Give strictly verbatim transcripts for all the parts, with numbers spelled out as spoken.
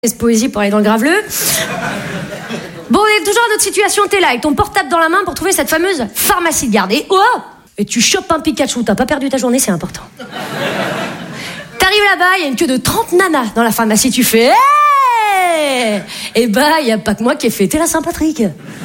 Cette poésie pour aller dans le graveleux. Bon, et toujours une autre situation, t'es là avec ton portable dans la main pour trouver cette fameuse pharmacie de garde. Et oh, et tu chopes un Pikachu, t'as pas perdu ta journée, c'est important. T'arrives là-bas, il y a une queue de trente nanas dans la pharmacie, tu fais hey. Et bah, il y a pas que moi qui ai fêté la Saint-Patrick.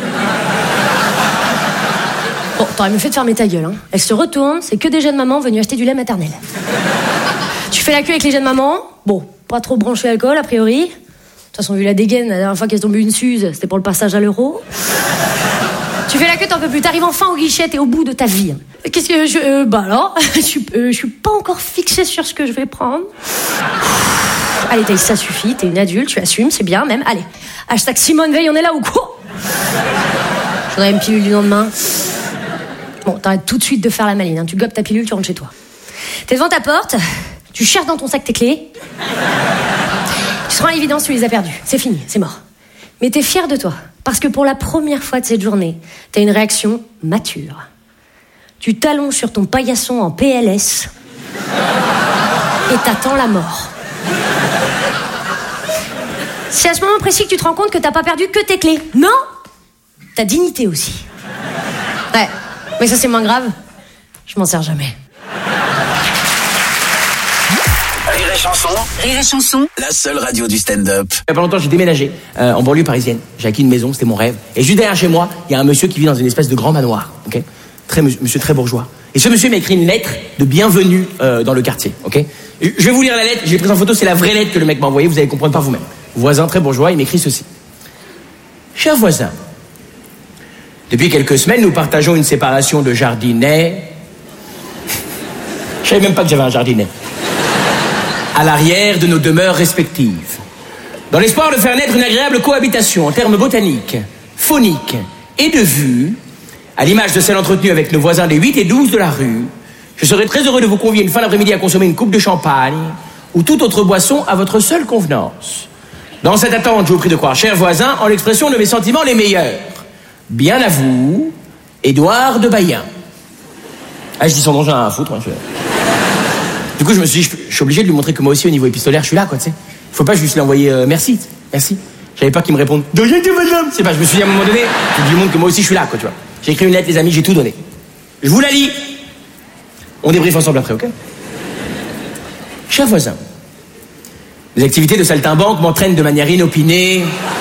Bon, t'aurais mieux fait de fermer ta gueule, hein. Elle se retourne, c'est que des jeunes mamans venues acheter du lait maternel. Tu fais la queue avec les jeunes mamans, bon, pas trop branché alcool a priori. De toute façon, vu la dégaine, la dernière fois qu'elle est tombée une suze, c'était pour le passage à l'euro. Tu fais la queue, t'en peux plus. T'arrives enfin au guichet, t'es au bout de ta vie. Qu'est-ce que je... Euh, bah alors, je suis, euh, je suis pas encore fixée sur ce que je vais prendre. Allez, Thaïs, ça suffit. T'es une adulte, tu assumes, c'est bien même. Allez, hashtag Simone Veil, on est là ou quoi? Je voudrais une pilule du lendemain. Bon, t'arrêtes tout de suite de faire la maline. Hein. Tu gobes ta pilule, tu rentres chez toi. T'es devant ta porte, tu cherches dans ton sac tes clés. Tu te rends à l'évidence, tu les as perdues. C'est fini, c'est mort. Mais t'es fier de toi. Parce que pour la première fois de cette journée, t'as une réaction mature. Tu t'allonges sur ton paillasson en P L S et t'attends la mort. C'est à ce moment précis que tu te rends compte que t'as pas perdu que tes clés. Non, ta dignité aussi. Ouais, mais ça c'est moins grave. Je m'en sers jamais. Rire et chanson. Rire et chanson. La seule radio du stand-up. Il y a pas longtemps, j'ai déménagé euh, en banlieue parisienne. J'ai acquis une maison, c'était mon rêve. Et juste derrière chez moi, il y a un monsieur qui vit dans une espèce de grand manoir. Ok, très monsieur très bourgeois. Et ce monsieur m'a écrit une lettre de bienvenue euh, dans le quartier. Ok, je vais vous lire la lettre. J'ai pris en photo, c'est la vraie lettre que le mec m'a envoyée. Vous allez comprendre par vous-même. Voisin très bourgeois, il m'écrit ceci. Cher voisin, depuis quelques semaines, nous partageons une séparation de jardinet. Je savais même pas que j'avais un jardinet. À l'arrière de nos demeures respectives. Dans l'espoir de faire naître une agréable cohabitation en termes botaniques, phoniques et de vue, à l'image de celle entretenue avec nos voisins des huit et douze de la rue, je serais très heureux de vous convier une fin d'après-midi à consommer une coupe de champagne ou toute autre boisson à votre seule convenance. Dans cette attente, je vous prie de croire, chers voisins, en l'expression de mes sentiments les meilleurs. Bien à vous, Édouard de Bayen. Ah, je dis son nom, j'ai un à foutre. Hein, je... Du coup, je me suis dit, je suis obligé de lui montrer que moi aussi, au niveau épistolaire, je suis là, quoi, tu sais. Faut pas juste lui envoyer euh, merci, merci. J'avais peur qu'il me réponde de rien, madame. C'est pas, je me suis dit à un moment donné, je lui montre que moi aussi, je suis là, quoi, tu vois. J'ai écrit une lettre, les amis, j'ai tout donné. Je vous la lis. On débriefe ensemble après, ok? Chers voisins, les activités de saltimbanque m'entraînent de manière inopinée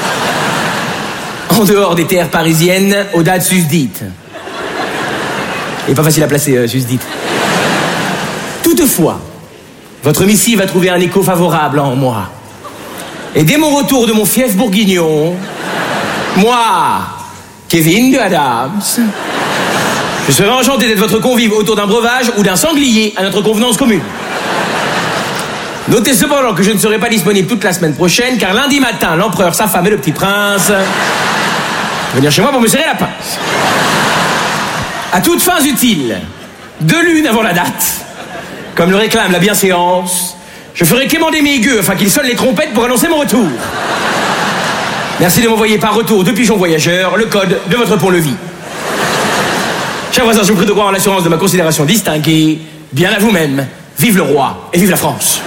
en dehors des terres parisiennes aux dates susdites. Il est pas facile à placer, euh, susdite. Toutefois, votre missive a trouvé un écho favorable en moi. Et dès mon retour de mon fief bourguignon, moi, Kevin de Adams, je serai enchanté d'être votre convive autour d'un breuvage ou d'un sanglier à notre convenance commune. Notez cependant que je ne serai pas disponible toute la semaine prochaine, car lundi matin, l'empereur, sa femme et le petit prince vont venir chez moi pour me serrer la pince. À toutes fins utiles, deux lunes avant la date, comme le réclame la bienséance, je ferai quémander mes gueux afin qu'ils sonnent les trompettes pour annoncer mon retour. Merci de m'envoyer par retour de pigeon voyageur le code de votre pont-levis. Chers voisins, je vous prie de croire en l'assurance de ma considération distinguée. Bien à vous-même. Vive le roi et vive la France.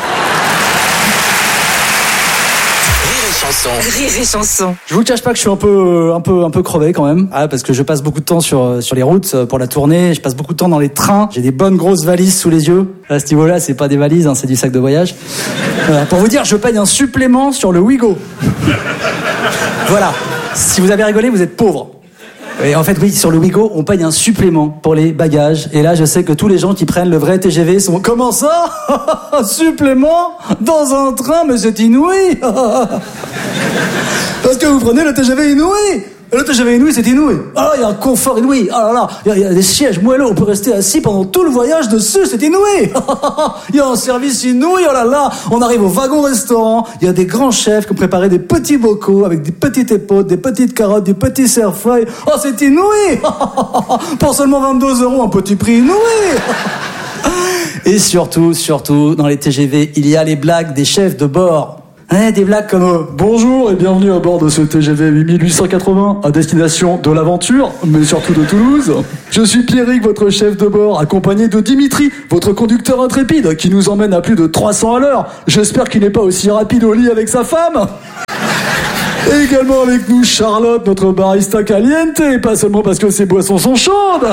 Rire et chanson. Je vous cache pas que je suis un peu, un peu, un peu crevé quand même. Ah, parce que je passe beaucoup de temps sur, sur les routes pour la tournée. Je passe beaucoup de temps dans les trains. J'ai des bonnes grosses valises sous les yeux. À ce niveau-là, c'est pas des valises, hein, c'est du sac de voyage. Euh, pour vous dire, je paye un supplément sur le Ouigo. Voilà. Si vous avez rigolé, vous êtes pauvre. Et en fait, oui, sur le Ouigo, on paye un supplément pour les bagages. Et là, je sais que tous les gens qui prennent le vrai T G V sont... Comment ça? Supplément dans un train? Mais c'est inouï. Parce que vous prenez le T G V inouï. Le T G V inouï, c'est inouï. Ah, il y a un confort inouï. Ah là là, il y, y a des sièges moelleux, on peut rester assis pendant tout le voyage dessus, c'est inouï. Il y a un service inouï, oh là là. On arrive au wagon-restaurant, il y a des grands chefs qui ont préparé des petits bocaux avec des petites épautes, des petites carottes, du petit cerfeuil. Oh, c'est inouï. Pour seulement vingt-deux euros, un petit prix inouï. Et surtout, surtout, dans les T G V, il y a les blagues des chefs de bord. Ouais, des blagues comme euh, bonjour et bienvenue à bord de ce T G V huit cent quatre-vingts à destination de l'aventure, mais surtout de Toulouse. Je suis Pierrick, votre chef de bord, accompagné de Dimitri, votre conducteur intrépide, qui nous emmène à plus de trois cents à l'heure. J'espère qu'il n'est pas aussi rapide au lit avec sa femme. Et également avec nous Charlotte, notre barista caliente, et pas seulement parce que ses boissons sont chaudes.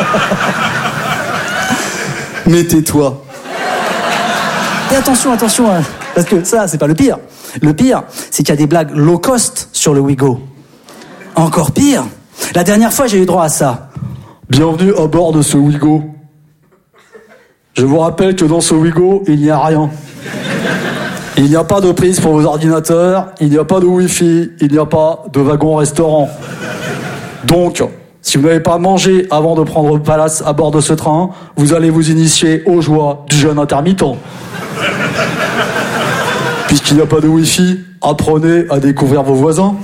Mais tais-toi. Et attention, attention, hein, parce que ça, c'est pas le pire. Le pire, c'est qu'il y a des blagues low cost sur le Ouigo. Encore pire, la dernière fois, j'ai eu droit à ça. Bienvenue à bord de ce Ouigo. Je vous rappelle que dans ce Ouigo, il n'y a rien. Il n'y a pas de prise pour vos ordinateurs, il n'y a pas de Wi-Fi, il n'y a pas de wagon-restaurant. Donc, si vous n'avez pas mangé avant de prendre place à bord de ce train, vous allez vous initier aux joies du jeûne intermittent. Puisqu'il n'y a pas de Wi-Fi, apprenez à découvrir vos voisins.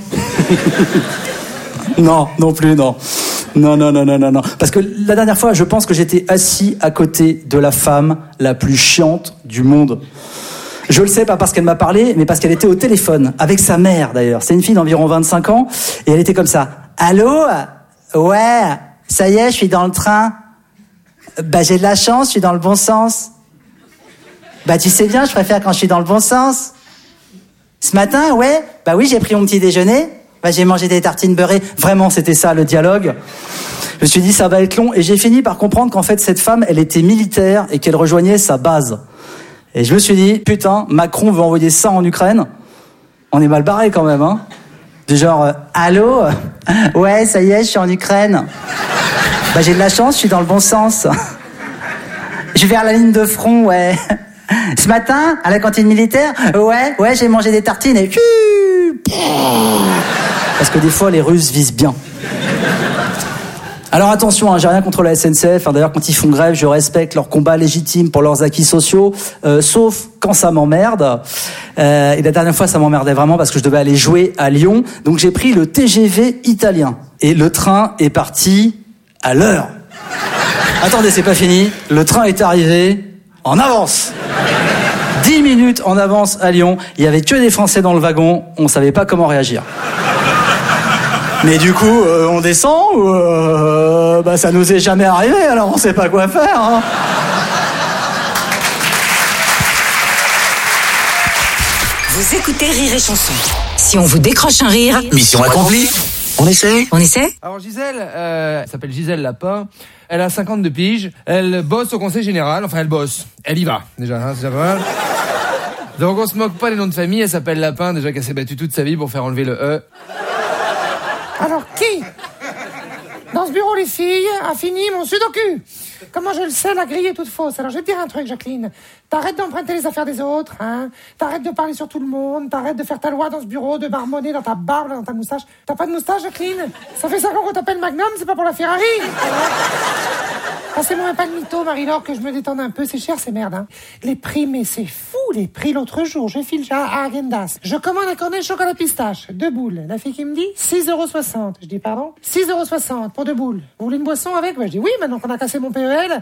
Non, non plus, non. Non, non, non, non, non, non. Parce que la dernière fois, je pense que j'étais assis à côté de la femme la plus chiante du monde. Je le sais, pas parce qu'elle m'a parlé, mais parce qu'elle était au téléphone, avec sa mère d'ailleurs. C'est une fille d'environ vingt-cinq ans, et elle était comme ça. Allô ? Ouais, ça y est, je suis dans le train. Bah j'ai de la chance, je suis dans le bon sens. Bah tu sais bien, je préfère quand je suis dans le bon sens. Ce matin, ouais, bah oui, j'ai pris mon petit déjeuner. Bah j'ai mangé des tartines beurrées. Vraiment, c'était ça le dialogue. Je me suis dit, ça va être long, et j'ai fini par comprendre qu'en fait, cette femme, elle était militaire et qu'elle rejoignait sa base. Et je me suis dit, putain, Macron veut envoyer ça en Ukraine. On est mal barré quand même, hein. Du genre, euh, allô ? Ouais, ça y est, je suis en Ukraine. Bah j'ai de la chance, je suis dans le bon sens. Je vais vers la ligne de front, ouais. Ce matin, à la cantine militaire, ouais, ouais, j'ai mangé des tartines et... Parce que des fois, les Russes visent bien. Alors attention, hein, j'ai rien contre la S N C F. Hein, d'ailleurs, quand ils font grève, je respecte leur combat légitime pour leurs acquis sociaux, euh, sauf quand ça m'emmerde. Euh, et la dernière fois, ça m'emmerdait vraiment parce que je devais aller jouer à Lyon. Donc j'ai pris le T G V italien. Et le train est parti à l'heure. Attendez, c'est pas fini. Le train est arrivé en avance. Dix minutes en avance à Lyon. Il y avait que des Français dans le wagon. On savait pas comment réagir. Mais du coup, euh, on descend ou euh, bah ça nous est jamais arrivé, alors on sait pas quoi faire. Hein. Vous écoutez Rire et Chanson. Si on vous décroche un rire, Mission accomplie. On essaie on essaie ? Alors Gisèle, euh, elle s'appelle Gisèle Lapin, elle a cinquante-deux piges, elle bosse au conseil général, enfin elle bosse, elle y va déjà, hein, c'est déjà pas mal. Donc on se moque pas des noms de famille, elle s'appelle Lapin, déjà qu'elle s'est battue toute sa vie pour faire enlever le E. Alors qui, dans ce bureau les filles, a fini mon sudoku? Comment je le sais, la grille est toute fausse. Alors je vais te dire un truc, Jacqueline. T'arrêtes d'emprunter les affaires des autres, hein. T'arrêtes de parler sur tout le monde. T'arrêtes de faire ta loi dans ce bureau, de marmonner dans ta barbe, dans ta moustache. T'as pas de moustache, Jacqueline? Ça fait cinq ans qu'on t'appelle Magnum, c'est pas pour la Ferrari. Passez-moi un pas de mytho, Marie-Laure, que je me détende un peu. C'est cher, ces merdes, hein. Les prix, mais c'est fou, les prix. L'autre jour, je file à Häagen-Dazs. Je commande un cornet de chocolat pistache. Deux boules. La fille qui me dit six euros soixante. Je dis, pardon? six euros soixante pour deux boules. Vous voulez une boisson avec? Bah, je dis, oui, maintenant qu'on a cassé mon P E L.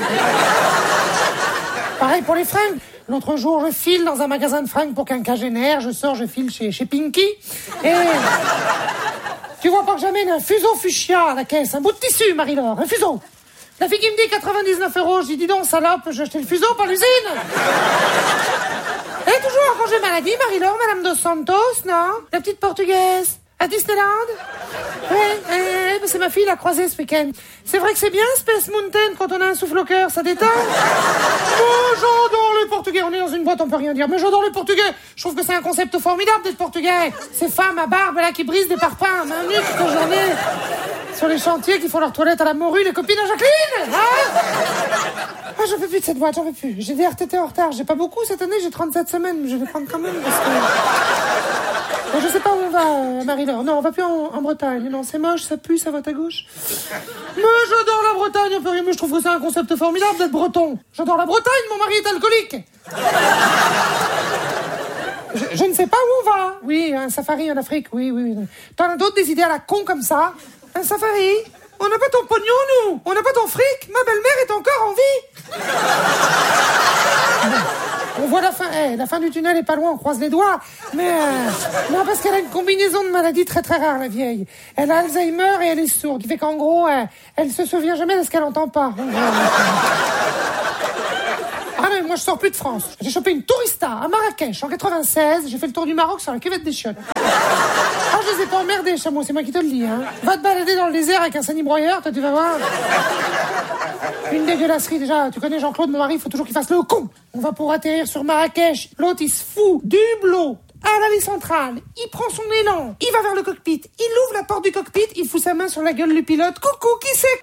Pareil pour les fringues. L'autre jour, je file dans un magasin de fringues pour quinquagénaire. Je sors, je file chez, chez Pinky. Et... tu vois pas que j'amène un fuseau fuchsia à la caisse. Un bout de tissu, Marie-Laure. Un fuseau. La fille qui me dit quatre-vingt-dix-neuf euros, je dis, dis donc, salope, j'ai acheté le fuseau par l'usine. Elle est toujours en congé maladie, Marie-Laure, Madame Dos Santos, non? La petite portugaise. À Disneyland? Ouais, euh, c'est ma fille, l'a croisée ce week-end. C'est vrai que c'est bien, Space Mountain, quand on a un souffle au cœur, ça détend. Oh, j'adore les Portugais. On est dans une boîte, on peut rien dire. Mais j'adore les Portugais. Je trouve que c'est un concept formidable d'être Portugais. Ces femmes à barbe, là, qui brisent des parpaings à main nue toute la journée. Sur les chantiers, qui font leur toilette à la morue, les copines à Jacqueline. Hein? Ah, j'en peux plus de cette boîte, j'en peux plus. J'ai des R T T en retard. J'ai pas beaucoup cette année, j'ai trente-sept semaines. Mais je vais prendre quand même parce que... bon, je sais pas où on va, Marie-Laure. Non, on va plus en, en Bretagne. Non, c'est moche, ça pue, ça vote à gauche. Mais j'adore la Bretagne, un peu rien. Mais je trouve que c'est un concept formidable d'être breton. J'adore la Bretagne, mon mari est alcoolique. Je, je ne sais pas où on va. Oui, un safari en Afrique, oui, oui. T'en as d'autres des idées à la con comme ça? Un safari? On n'a pas ton pognon, nous. On n'a pas ton fric. Ma belle-mère est encore en vie. On voit la fin, eh, la fin du tunnel est pas loin, on croise les doigts. Mais euh, non, parce qu'elle a une combinaison de maladies très très rare, la vieille. Elle a Alzheimer et elle est sourde, qui fait qu'en gros, elle, elle se souvient jamais de ce qu'elle entend pas. Ah non, moi je sors plus de France. J'ai chopé une tourista à Marrakech en quatre-vingt-seize. J'ai fait le tour du Maroc sur la cuvette des chiottes. Ah, je les ai pas emmerdés, chameau, c'est moi qui te le dis. Hein. Va te balader dans le désert avec un sanibroyeur, toi tu vas voir. Une dégueulasserie déjà. Tu connais Jean-Claude, mon mari, il faut toujours qu'il fasse le con. On va pour atterrir sur Marrakech. L'autre il se fout du hublot à l'allée centrale. Il prend son élan. Il va vers le cockpit. Il ouvre la porte du cockpit. Il fout sa main sur la gueule du pilote. Coucou, qui c'est?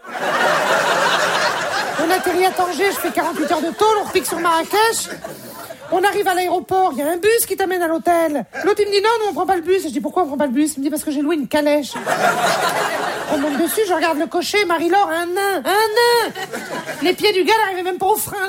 On atterrit à Tanger, je fais quarante-huit heures de tôle, on repique sur Marrakech. On arrive à l'aéroport, il y a un bus qui t'amène à l'hôtel. L'autre, il me dit non, non, on prend pas le bus. Je dis pourquoi on prend pas le bus? Il me dit parce que j'ai loué une calèche. On monte dessus, je regarde le cocher, Marie-Laure, un nain, un nain. Les pieds du gars n'arrivaient même pas au frein.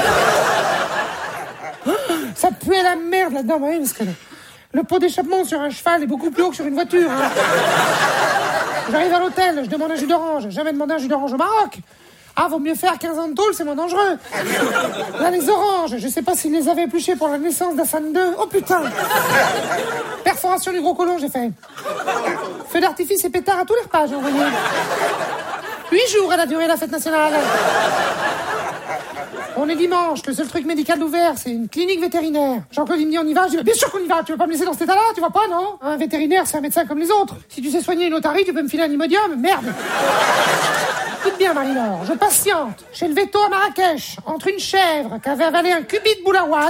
Ça puait la merde là-dedans, bah oui, parce que le, le pot d'échappement sur un cheval est beaucoup plus haut que sur une voiture. Hein. J'arrive à l'hôtel, je demande un jus d'orange. Jamais demandé un jus d'orange au Maroc. Ah, vaut mieux faire quinze ans de tôle, c'est moins dangereux. Là, les oranges, je sais pas s'ils les avaient épluchés pour la naissance d'Hassan deux. Oh putain. Perforation du gros côlon, j'ai fait. Feu d'artifice et pétard à tous les repas, j'ai envoyé. Huit jours, elle a duré la fête nationale. On est dimanche, le seul truc médical ouvert, c'est une clinique vétérinaire. Jean-Claude, il me dit, on y va? Je dis, bien sûr qu'on y va, tu veux pas me laisser dans cet état-là, tu vois pas, non? Un vétérinaire, c'est un médecin comme les autres. Si tu sais soigner une otarie, tu peux me filer un imodium, merde. Écoute bien, Marie-Laure, je patiente chez le veto à Marrakech, entre une chèvre qui avait avalé un cubit de boulaouane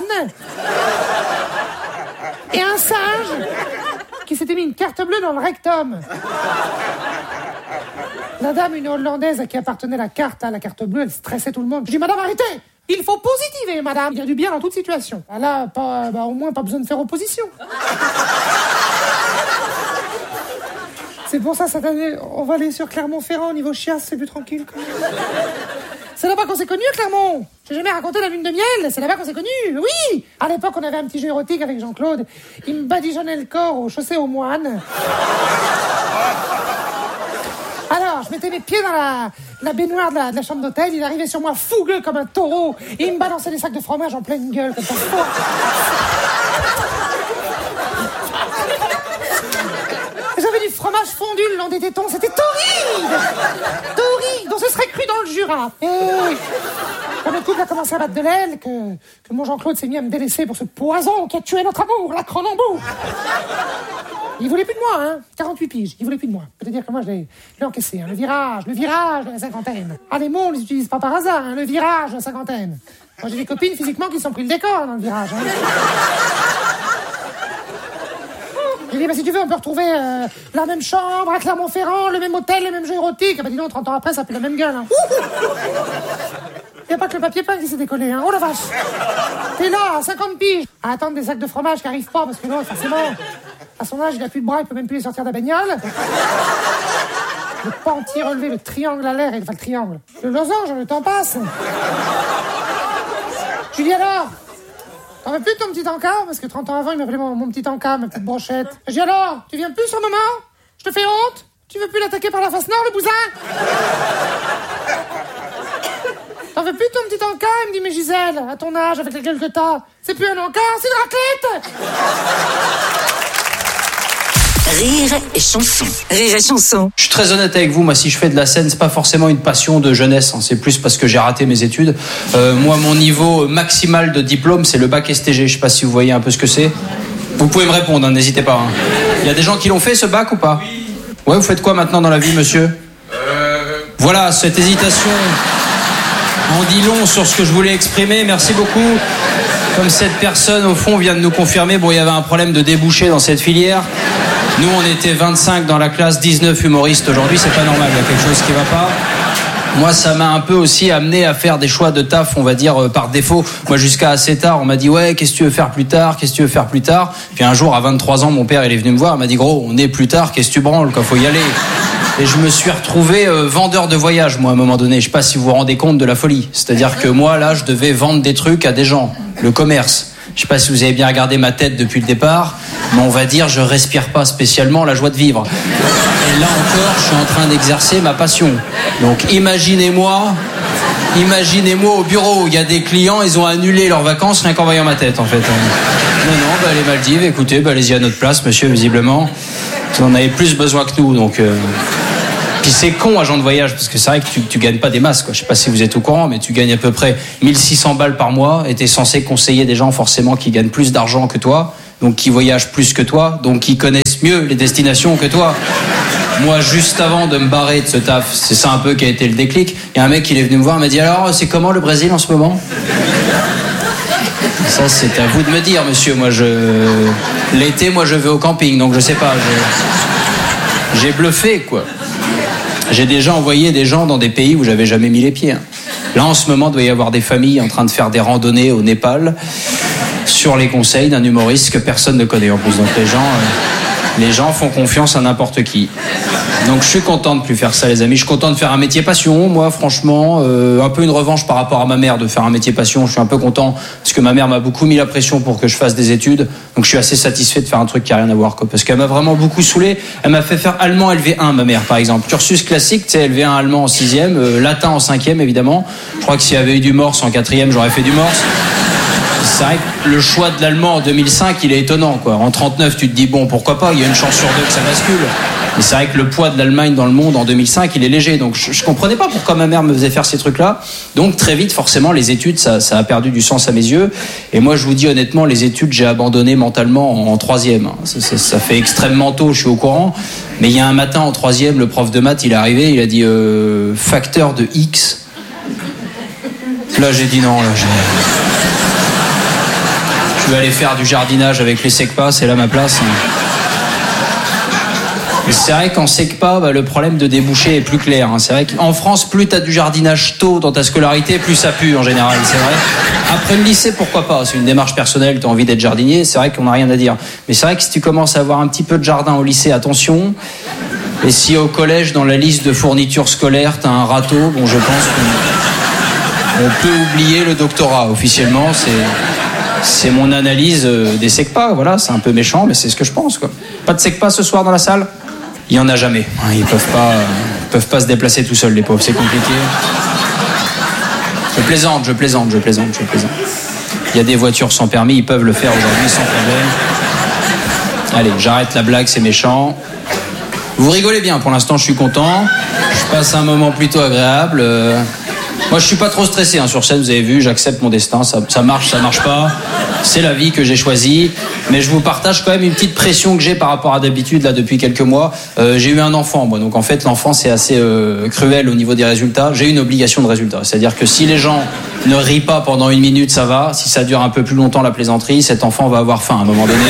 et un singe qui s'était mis une carte bleue dans le rectum. La dame, une Hollandaise à qui appartenait la carte, à la carte bleue, elle stressait tout le monde. Je dis, madame, arrêtez! Il faut positiver, madame. Il y a du bien dans toute situation. Là, pas, bah, au moins, pas besoin de faire opposition. C'est pour ça, cette année, on va aller sur Clermont-Ferrand, au niveau chiasse, c'est plus tranquille. Quoi. C'est là-bas qu'on s'est connus, Clermont. J'ai jamais raconté la lune de miel, c'est là-bas qu'on s'est connus, oui. À l'époque, on avait un petit jeu érotique avec Jean-Claude. Il me badigeonnait le corps aux chaussées aux moines. Alors, je mettais mes pieds dans la, la baignoire de la, de la chambre d'hôtel. Il arrivait sur moi fougueux comme un taureau. Et il me balançait des sacs de fromage en pleine gueule, comme ça. J'avais du fromage fondu le long des tétons, c'était torride. Torride, on se serait cru dans le Jura. Et quand le couple a commencé à battre de l'aile, que, que mon Jean-Claude s'est mis à me délaisser pour ce poison qui a tué notre amour, la Cronenbourg. Il voulait plus de moi, hein. quarante-huit piges, il voulait plus de moi. Je peux te dire que moi, je l'ai, je l'ai encaissé, hein. Le virage, le virage de la cinquantaine. Ah, les mots, on les utilise pas par hasard, hein. Le virage de la cinquantaine. Moi, j'ai des copines physiquement qui se sont pris le décor dans le virage, hein. J'ai dit, bah, si tu veux, on peut retrouver euh, la même chambre à Clermont-Ferrand, le même hôtel, les mêmes jeux érotiques. Ah, bah, dis donc, trente ans après, ça fait la même gueule, hein. Il n'y a pas que le papier peint qui s'est décollé, hein. Oh la vache. T'es là, à cinquante piges, à attendre des sacs de fromage qui arrivent pas, parce que non, forcément, à son âge, il a plus de bras, il peut même plus les sortir de la bagnole. Le panty relevé, le triangle à l'air, enfin le triangle. Le losange, le temps passe. Je lui dis alors, t'en veux plus de ton petit encas? Parce que trente ans avant, il m'appelait mon, mon petit encas, ma petite brochette. Je dis alors, tu viens plus sur le moment? Je te fais honte? Tu veux plus l'attaquer par la face nord, le bousin? T'en veux plus de ton petit encas? Il me dit, mais Gisèle, à ton âge, avec la gueule que t'as, c'est plus un encas, c'est une raclette! Rire et chanson. Rire et chanson. Je suis très honnête avec vous, moi si je fais de la scène, c'est pas forcément une passion de jeunesse, hein. C'est plus parce que j'ai raté mes études. Euh, moi mon niveau maximal de diplôme c'est le bac S T G, je sais pas si vous voyez un peu ce que c'est. Vous pouvez me répondre, hein, n'hésitez pas. Il hein. y a des gens qui l'ont fait ce bac ou pas? Ouais, vous faites quoi maintenant dans la vie, monsieur? euh... Voilà, cette hésitation en dit long sur ce que je voulais exprimer, merci beaucoup. Comme cette personne au fond vient de nous confirmer, bon il y avait un problème de débouché dans cette filière. Nous, on était vingt-cinq dans la classe, dix-neuf humoristes. Aujourd'hui, c'est pas normal, il y a quelque chose qui va pas. Moi, ça m'a un peu aussi amené à faire des choix de taf, on va dire, euh, par défaut. Moi, jusqu'à assez tard, on m'a dit, ouais, qu'est-ce que tu veux faire plus tard? Qu'est-ce que tu veux faire plus tard? Puis un jour, à vingt-trois ans, mon père, il est venu me voir, il m'a dit, gros, on est plus tard, qu'est-ce que tu branles, quoi, faut y aller. Et je me suis retrouvé euh, vendeur de voyage, moi, à un moment donné. Je sais pas si vous vous rendez compte de la folie. C'est-à-dire que moi, là, je devais vendre des trucs à des gens. Le commerce. Je sais pas si vous avez bien regardé ma tête depuis le départ, mais on va dire je respire pas spécialement la joie de vivre. Et là encore, je suis en train d'exercer ma passion. Donc imaginez-moi, Imaginez-moi au bureau où il y a des clients, ils ont annulé leurs vacances rien qu'en voyant ma tête, en fait. Non, non, bah, les Maldives, écoutez, bah, allez-y à notre place, monsieur, visiblement. Vous en avez plus besoin que nous, donc... Euh... Puis c'est con, agent de voyage, parce que c'est vrai que tu, tu gagnes pas des masses, quoi. Je sais pas si vous êtes au courant, mais tu gagnes à peu près mille six cents balles par mois, et t'es censé conseiller des gens, forcément, qui gagnent plus d'argent que toi, donc qui voyagent plus que toi, donc qui connaissent mieux les destinations que toi. Moi, juste avant de me barrer de ce taf, c'est ça un peu qui a été le déclic, il y a un mec qui est venu me voir, il m'a dit, alors, c'est comment le Brésil en ce moment? Ça, c'est à vous de me dire, monsieur. Moi, je... L'été, moi, je vais au camping, donc je sais pas, je... j'ai bluffé, quoi. J'ai déjà envoyé des gens dans des pays où j'avais jamais mis les pieds. Là, en ce moment, il doit y avoir des familles en train de faire des randonnées au Népal sur les conseils d'un humoriste que personne ne connaît en plus. Donc les gens, euh, les gens font confiance à n'importe qui. Donc je suis content de plus faire ça, les amis. Je suis content de faire un métier passion. Moi, franchement, euh, un peu une revanche par rapport à ma mère de faire un métier passion. Je suis un peu content parce que ma mère m'a beaucoup mis la pression pour que je fasse des études. Donc je suis assez satisfait de faire un truc qui a rien à voir, quoi. Parce qu'elle m'a vraiment beaucoup saoulé. Elle m'a fait faire allemand L V un, ma mère, par exemple. Cursus classique, tu sais, L V un allemand en sixième, euh, latin en cinquième, évidemment. Je crois que s'il y avait eu du morse en quatrième, j'aurais fait du morse. C'est vrai que le choix de l'allemand en deux mille cinq, il est étonnant, quoi. En trente-neuf, tu te dis, bon, pourquoi pas, il y a une chance sur deux que ça bascule. Mais c'est vrai que le poids de l'Allemagne dans le monde en deux mille cinq, il est léger. Donc je, je comprenais pas pourquoi ma mère me faisait faire ces trucs-là. Donc très vite, forcément, les études, ça, ça a perdu du sens à mes yeux. Et moi, je vous dis honnêtement, les études, j'ai abandonné mentalement en, en troisième. Ça, ça, ça fait extrêmement tôt, je suis au courant. Mais il y a un matin en troisième, le prof de maths, il est arrivé, il a dit euh, facteur de X. Là, j'ai dit non, là, j'ai... Je vais aller faire du jardinage avec les SECPA, c'est là ma place. Et c'est vrai qu'en SECPA, bah, le problème de déboucher est plus clair. Hein. C'est vrai qu'en France, plus t'as du jardinage tôt dans ta scolarité, plus ça pue en général, c'est vrai. Après le lycée, pourquoi pas? C'est une démarche personnelle, t'as envie d'être jardinier, c'est vrai qu'on n'a rien à dire. Mais c'est vrai que si tu commences à avoir un petit peu de jardin au lycée, attention. Et si au collège, dans la liste de fournitures scolaires, t'as un râteau, bon, je pense qu'on on peut oublier le doctorat. Officiellement, c'est... C'est mon analyse des SECPA, voilà, c'est un peu méchant, mais c'est ce que je pense, quoi. Pas de SECPA ce soir dans la salle? Il y en a jamais. Ils peuvent pas, ils peuvent pas se déplacer tout seuls, les pauvres, c'est compliqué. Je plaisante, je plaisante, je plaisante, je plaisante. Il y a des voitures sans permis, ils peuvent le faire aujourd'hui sans problème. Allez, j'arrête la blague, c'est méchant. Vous rigolez bien, pour l'instant je suis content. Je passe un moment plutôt agréable. Euh... Moi, je suis pas trop stressé hein, sur scène, vous avez vu, j'accepte mon destin, ça, ça marche, ça marche pas. C'est la vie que j'ai choisie. Mais je vous partage quand même une petite pression que j'ai par rapport à d'habitude, là, depuis quelques mois. Euh, j'ai eu un enfant, moi, donc en fait, l'enfant, c'est assez euh, cruel au niveau des résultats. J'ai une obligation de résultat. C'est-à-dire que si les gens ne rient pas pendant une minute, ça va. Si ça dure un peu plus longtemps, la plaisanterie, cet enfant va avoir faim à un moment donné.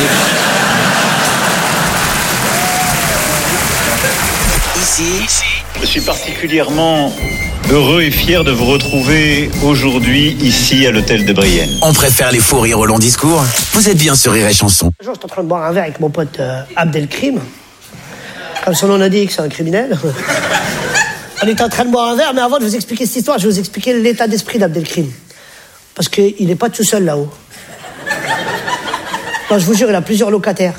Ici, je suis particulièrement heureux et fier de vous retrouver aujourd'hui ici à l'hôtel de Brienne. on préfère les faux rires au long discours. Vous êtes bien sur Rire et Chanson. Un jour, j'étais en train de boire un verre avec mon pote euh, Abdelkrim. Comme son nom l'indique, c'est un criminel. On était en train de boire un verre, mais avant de vous expliquer cette histoire, je vais vous expliquer l'état d'esprit d'Abdelkrim. Parce qu'il n'est pas tout seul là-haut. Non, je vous jure, il a plusieurs locataires.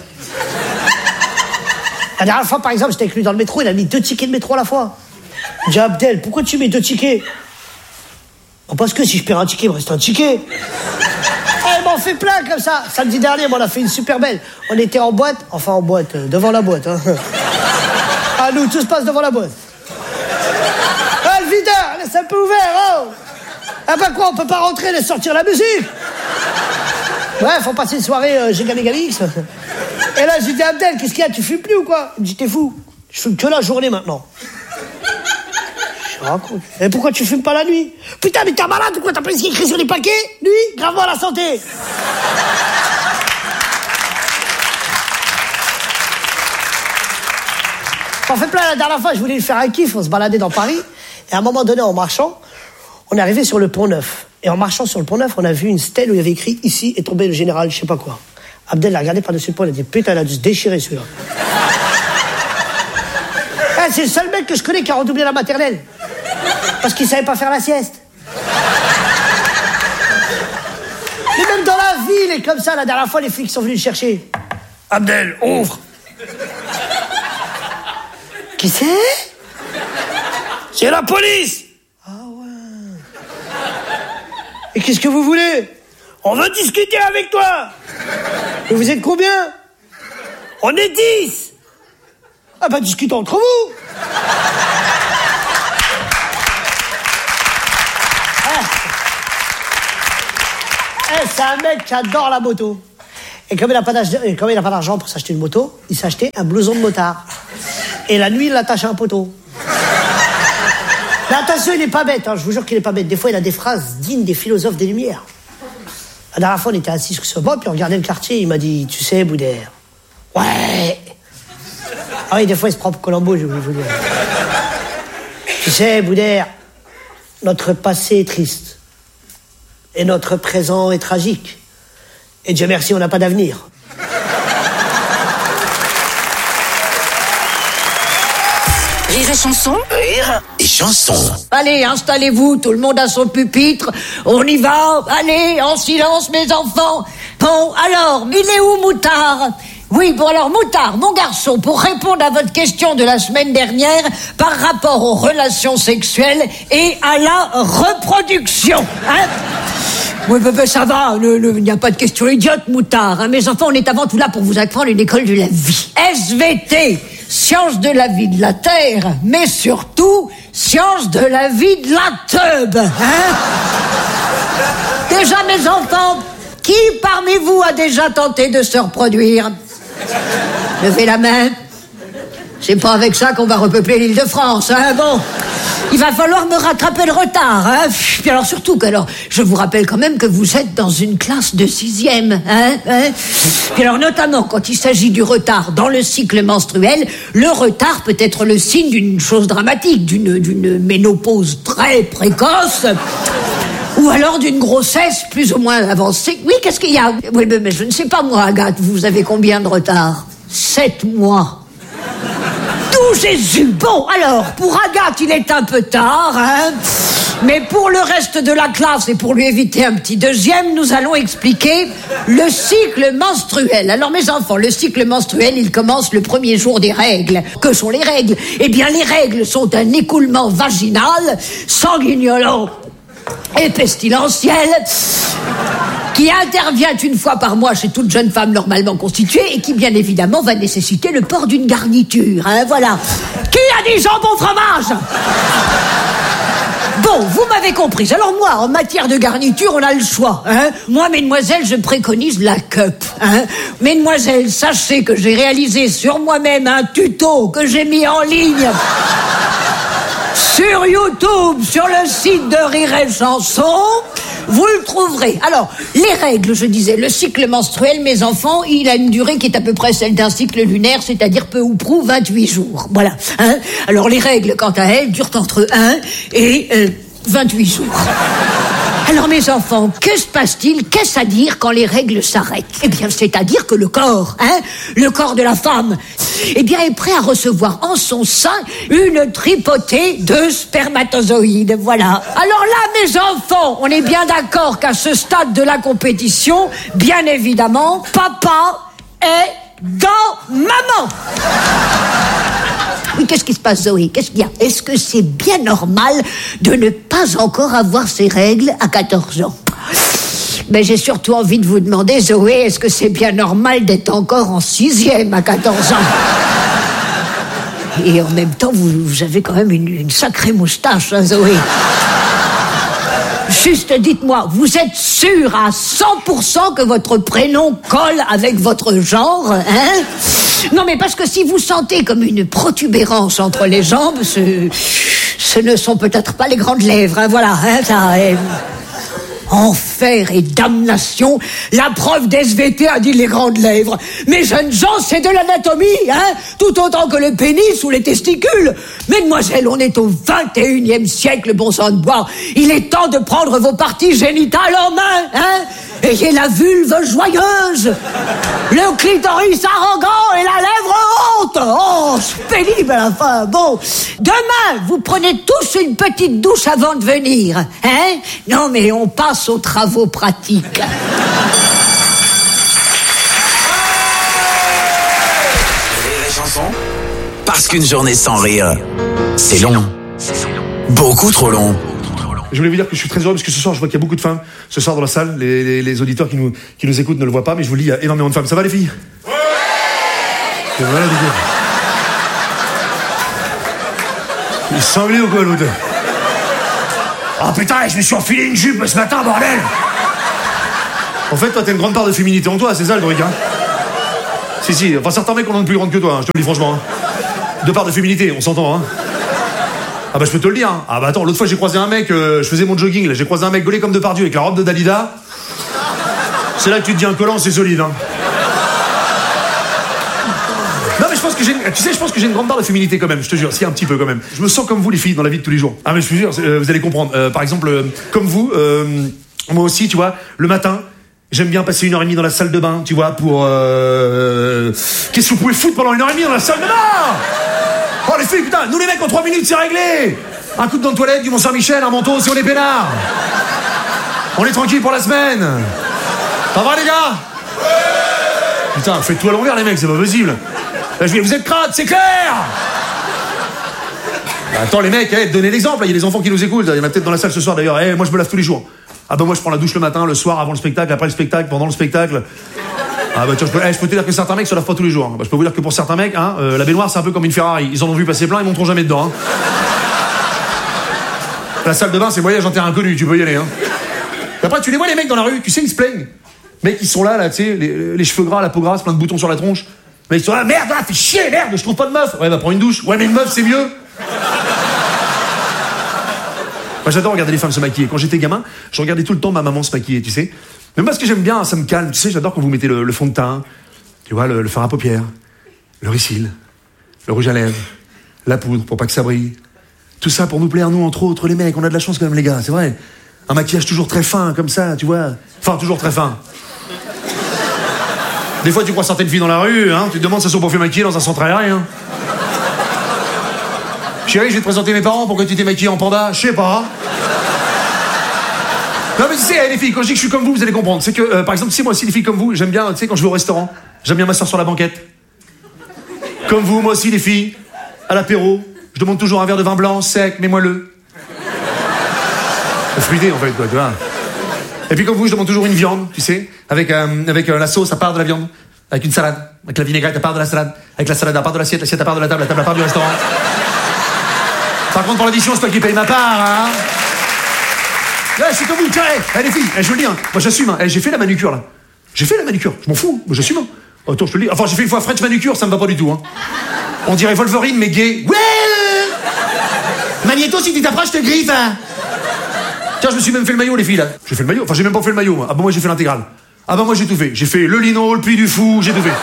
La dernière fois, par exemple, j'étais avec lui dans le métro, il a mis deux tickets de métro à la fois. J'ai dit, Abdel, pourquoi tu mets deux tickets? Oh, parce que si je perds un ticket, il me reste un ticket. Ah, il m'en fait plein comme ça. Samedi dernier, on a fait une super belle. On était en boîte, enfin en boîte, euh, devant la boîte. Hein. Ah, nous, tout se passe devant la boîte. Ah, le videur, laisse un peu ouvert, oh. Ah, bah quoi, on peut pas rentrer, laisse sortir la musique. Bref, on passait une soirée euh, Giga Megalix. Et là, j'ai dit, Abdel, qu'est-ce qu'il y a? Tu fumes plus ou quoi? Il me dit, t'es fou. Je fume que la journée maintenant. Je raconte. Et pourquoi tu fumes pas la nuit? Putain, mais t'es malade ou quoi? T'as pas ce qui est écrit sur les paquets? Nuit, gravement à la santé. En fait, là, la dernière fois, je voulais lui faire un kiff. On se baladait dans Paris. Et à un moment donné, en marchant, on est arrivé sur le Pont Neuf. Et en marchant sur le Pont Neuf, on a vu une stèle où il y avait écrit « Ici est tombé le général, je sais pas quoi ». Abdel l'a regardé par-dessus le pont, il a dit « Putain, il a dû se déchirer celui-là ». Eh, c'est le seul mec que je connais qui a redoublé la maternelle. Parce qu'il savait pas faire la sieste. Mais même dans la ville, et comme ça, la dernière fois, les flics sont venus le chercher. « Abdel, ouvre !» Qui c'est? C'est la police. Ah ouais. Et qu'est-ce que vous voulez? On veut discuter avec toi. Et vous êtes combien? On est dix. Ah bah discutez entre vous. Eh, c'est un mec qui adore la moto. Et comme il n'a pas d'argent pour s'acheter une moto, il s'est acheté un blouson de motard. Et la nuit, il l'attache à un poteau. Mais attention, il n'est pas bête, hein, je vous jure qu'il n'est pas bête. Des fois, il a des phrases dignes des philosophes des Lumières. La dernière fois, on était assis sur ce banc, puis on regardait le quartier, il m'a dit, tu sais, Boudère. Ouais. Ah oui, des fois, il se prend pour Colombo, j'ai oublié de vous dire. Tu sais, Boudère, notre passé est triste. Et notre présent est tragique. Et Dieu merci, on n'a pas d'avenir. Rire et chanson. Rire et chanson. Allez, installez-vous, tout le monde a son pupitre. On y va. Allez, en silence, mes enfants. Bon, alors, il est où, Moutard? Oui, bon alors, Moutard, mon garçon, pour répondre à votre question de la semaine dernière par rapport aux relations sexuelles et à la reproduction, hein? Oui, bah, bah, ça va, il n'y a pas de question idiote, Moutard, hein. Mes enfants, on est avant tout là pour vous apprendre une école de la vie. S V T, science de la vie de la Terre, mais surtout, science de la vie de la teub, hein? Déjà, mes enfants, qui parmi vous a déjà tenté de se reproduire? Levez la main. C'est pas avec ça qu'on va repeupler l'île de France, hein, bon. Il va falloir me rattraper le retard, hein. Puis alors surtout que, alors, je vous rappelle quand même que vous êtes dans une classe de sixième, hein, hein. Puis alors notamment quand il s'agit du retard dans le cycle menstruel, le retard peut être le signe d'une chose dramatique, d'une, d'une ménopause très précoce, ou alors d'une grossesse plus ou moins avancée. Oui, qu'est-ce qu'il y a? Oui, mais, mais je ne sais pas moi, Agathe, vous avez combien de retard? Sept mois. Tout Jésus. Bon, alors, pour Agathe, il est un peu tard, hein. Mais pour le reste de la classe et pour lui éviter un petit deuxième, nous allons expliquer le cycle menstruel. Alors, mes enfants, le cycle menstruel, il commence le premier jour des règles. Que sont les règles? Eh bien, les règles sont un écoulement vaginal, sanguignolant et pestilentiel, qui intervient une fois par mois chez toute jeune femme normalement constituée et qui, bien évidemment, va nécessiter le port d'une garniture, hein, voilà. Qui a dit jambon fromage? Bon, vous m'avez compris. Alors moi, en matière de garniture, on a le choix, hein. Moi, mesdemoiselles, je préconise la cup, hein. Mesdemoiselles, sachez que j'ai réalisé sur moi-même un tuto que j'ai mis en ligne sur YouTube, sur le site de Rire et Chanson. Vous le trouverez. Alors, les règles, je disais, le cycle menstruel, mes enfants, il a une durée qui est à peu près celle d'un cycle lunaire, c'est-à-dire peu ou prou vingt-huit jours. Voilà. Hein. Alors, les règles, quant à elles, durent entre un et euh, vingt-huit jours. Alors, mes enfants, que se passe-t-il? Qu'est-ce à dire quand les règles s'arrêtent? Eh bien, c'est-à-dire que le corps, hein, le corps de la femme, eh bien, est prêt à recevoir en son sein une tripotée de spermatozoïdes. Voilà. Alors là, mes enfants, on est bien d'accord qu'à ce stade de la compétition, bien évidemment, papa est dans maman. Oui, qu'est-ce qui se passe, Zoé? Qu'est-ce qu'il y a? Est-ce que c'est bien normal de ne pas encore avoir ses règles à quatorze ans? Mais j'ai surtout envie de vous demander, Zoé, est-ce que c'est bien normal d'être encore en sixième à quatorze ans? Et en même temps, vous, vous avez quand même une, une sacrée moustache, hein, Zoé? Juste dites-moi, vous êtes sûr à cent pour cent que votre prénom colle avec votre genre, hein? Non, mais parce que si vous sentez comme une protubérance entre les jambes, ce, ce ne sont peut-être pas les grandes lèvres, hein, voilà, hein, ça... Euh... Enfer et damnation, la prof d'S V T a dit les grandes lèvres. Mes jeunes gens, c'est de l'anatomie, hein, tout autant que le pénis ou les testicules. Mesdemoiselles, on est au vingt et unième siècle, bon sang de bois. Il est temps de prendre vos parties génitales en main, hein. Ayez la vulve joyeuse, le clitoris arrogant et la lèvre haute. Oh, c'est pénible à la fin. Bon, demain, vous prenez tous une petite douche avant de venir, hein. Non, mais on passe aux travaux pratiques. Rire et chanson. Parce qu'une journée sans rire, c'est long. Beaucoup trop long. Je voulais vous dire que je suis très heureux parce que ce soir, je vois qu'il y a beaucoup de femmes. Ce soir dans la salle, les, les, les auditeurs qui nous, qui nous écoutent ne le voient pas, mais je vous le dis, il y a énormément de femmes. Ça va les filles? Ouais. Voilà, les gars. Il est sanglé ou quoi l'autre? Oh putain, je me suis enfilé une jupe ce matin, bordel! En fait, toi, t'as une grande part de féminité en toi, c'est ça le truc, hein? Si, si, enfin certains mecs en ont une plus grande que toi, hein, je te le dis franchement. Hein. Deux parts de féminité, on s'entend, hein? Ah bah je peux te le dire, hein. Ah bah attends, l'autre fois j'ai croisé un mec, euh, je faisais mon jogging, là, j'ai croisé un mec gaulé comme Depardieu avec la robe de Dalida. C'est là que tu te dis un collant, c'est solide, hein. Non mais je pense que j'ai, tu sais, je pense que j'ai une grande part de féminité quand même, je te jure, si un petit peu quand même. Je me sens comme vous les filles dans la vie de tous les jours. Ah mais je te jure, euh, vous allez comprendre. Euh, par exemple, euh, comme vous, euh, moi aussi, tu vois, le matin, j'aime bien passer une heure et demie dans la salle de bain, tu vois, pour... Euh... Qu'est-ce que vous pouvez foutre pendant une heure et demie dans la salle de bain? Oh les filles, putain, nous les mecs en trois minutes c'est réglé. Un coup de dans de toilette, du Mont-Saint-Michel, un manteau si on est peinard. On est tranquille pour la semaine. Ça va les gars? Putain, faites tout à l'envers les mecs, c'est pas possible. Là je vais, vous êtes crades, c'est clair. Bah, attends les mecs, hey, donnez l'exemple, il y a des enfants qui nous écoutent, il y en a peut-être dans la salle ce soir d'ailleurs. Hey, moi je me lave tous les jours. Ah bah moi je prends la douche le matin, le soir, avant le spectacle, après le spectacle, pendant le spectacle. Ah bah tu vois, je peux, hey, je peux te dire que certains mecs se lavent pas tous les jours. Hein. Bah, je peux vous dire que pour certains mecs, hein, euh, la baignoire c'est un peu comme une Ferrari. Ils en ont vu passer plein, ils monteront jamais dedans. Hein. La salle de bain c'est voyage en terrain inconnu, tu peux y aller. Hein. Et après tu les vois les mecs dans la rue, tu sais ils se plaignent. Mecs ils sont là, là, tu sais, les, les cheveux gras, la peau grasse, plein de boutons sur la tronche. Mais ils sont là, merde, là, fais chier, merde, je trouve pas de meuf. Ouais bah prends une douche. Ouais mais une meuf c'est mieux. Moi j'adore regarder les femmes se maquiller. Quand j'étais gamin, je regardais tout le temps ma maman se maquiller, tu sais. Même parce que j'aime bien, ça me calme. Tu sais, j'adore quand vous mettez le, le fond de teint, tu vois, le, le fard à paupières, le ricil, le rouge à lèvres, la poudre pour pas que ça brille. Tout ça pour nous plaire, nous, entre autres, les mecs. On a de la chance quand même, les gars, c'est vrai. Un maquillage toujours très fin, comme ça, tu vois. Enfin, toujours très fin. Des fois, tu crois certaines filles dans la rue, hein, tu te demandes si elles sont pas fait maquiller dans un centre aérien. Chérie, je vais te présenter mes parents, pourquoi tu t'es maquillée en panda? Je sais pas. Non mais tu sais, les filles, quand je dis que je suis comme vous, vous allez comprendre. C'est que, euh, par exemple, si moi aussi, les filles comme vous, j'aime bien, tu sais, quand je vais au restaurant, j'aime bien m'asseoir sur la banquette. Comme vous, moi aussi, les filles, à l'apéro, je demande toujours un verre de vin blanc, sec, mais moelleux. Fruité, en fait, quoi, tu vois. Et puis comme vous, je demande toujours une viande, tu sais, avec, euh, avec euh, la sauce à part de la viande, avec une salade, avec la vinaigrette à part de la salade, avec la salade à part de l'assiette, l'assiette à part de la table, la table à part du restaurant. Par contre, pour l'addition, c'est toi qui paye ma part, hein. Ouais, je suis comme vous, tiens, hey, les filles, hey, je veux le dire, moi j'assume, hein. Hey, j'ai fait la manucure là. J'ai fait la manucure, je m'en fous, moi j'assume. Hein. Attends, je te le dis. Enfin, j'ai fait une fois French manucure, ça me va pas du tout. Hein. On dirait Wolverine, mais gay. Ouais. Magnéto, si tu t'approches, je te griffe. Hein. Tiens, je me suis même fait le maillot, les filles là. J'ai fait le maillot, enfin j'ai même pas fait le maillot. Moi. Ah bah moi j'ai fait l'intégrale. Ah bah moi j'ai tout fait. J'ai fait le lino, le puits du fou, j'ai tout fait.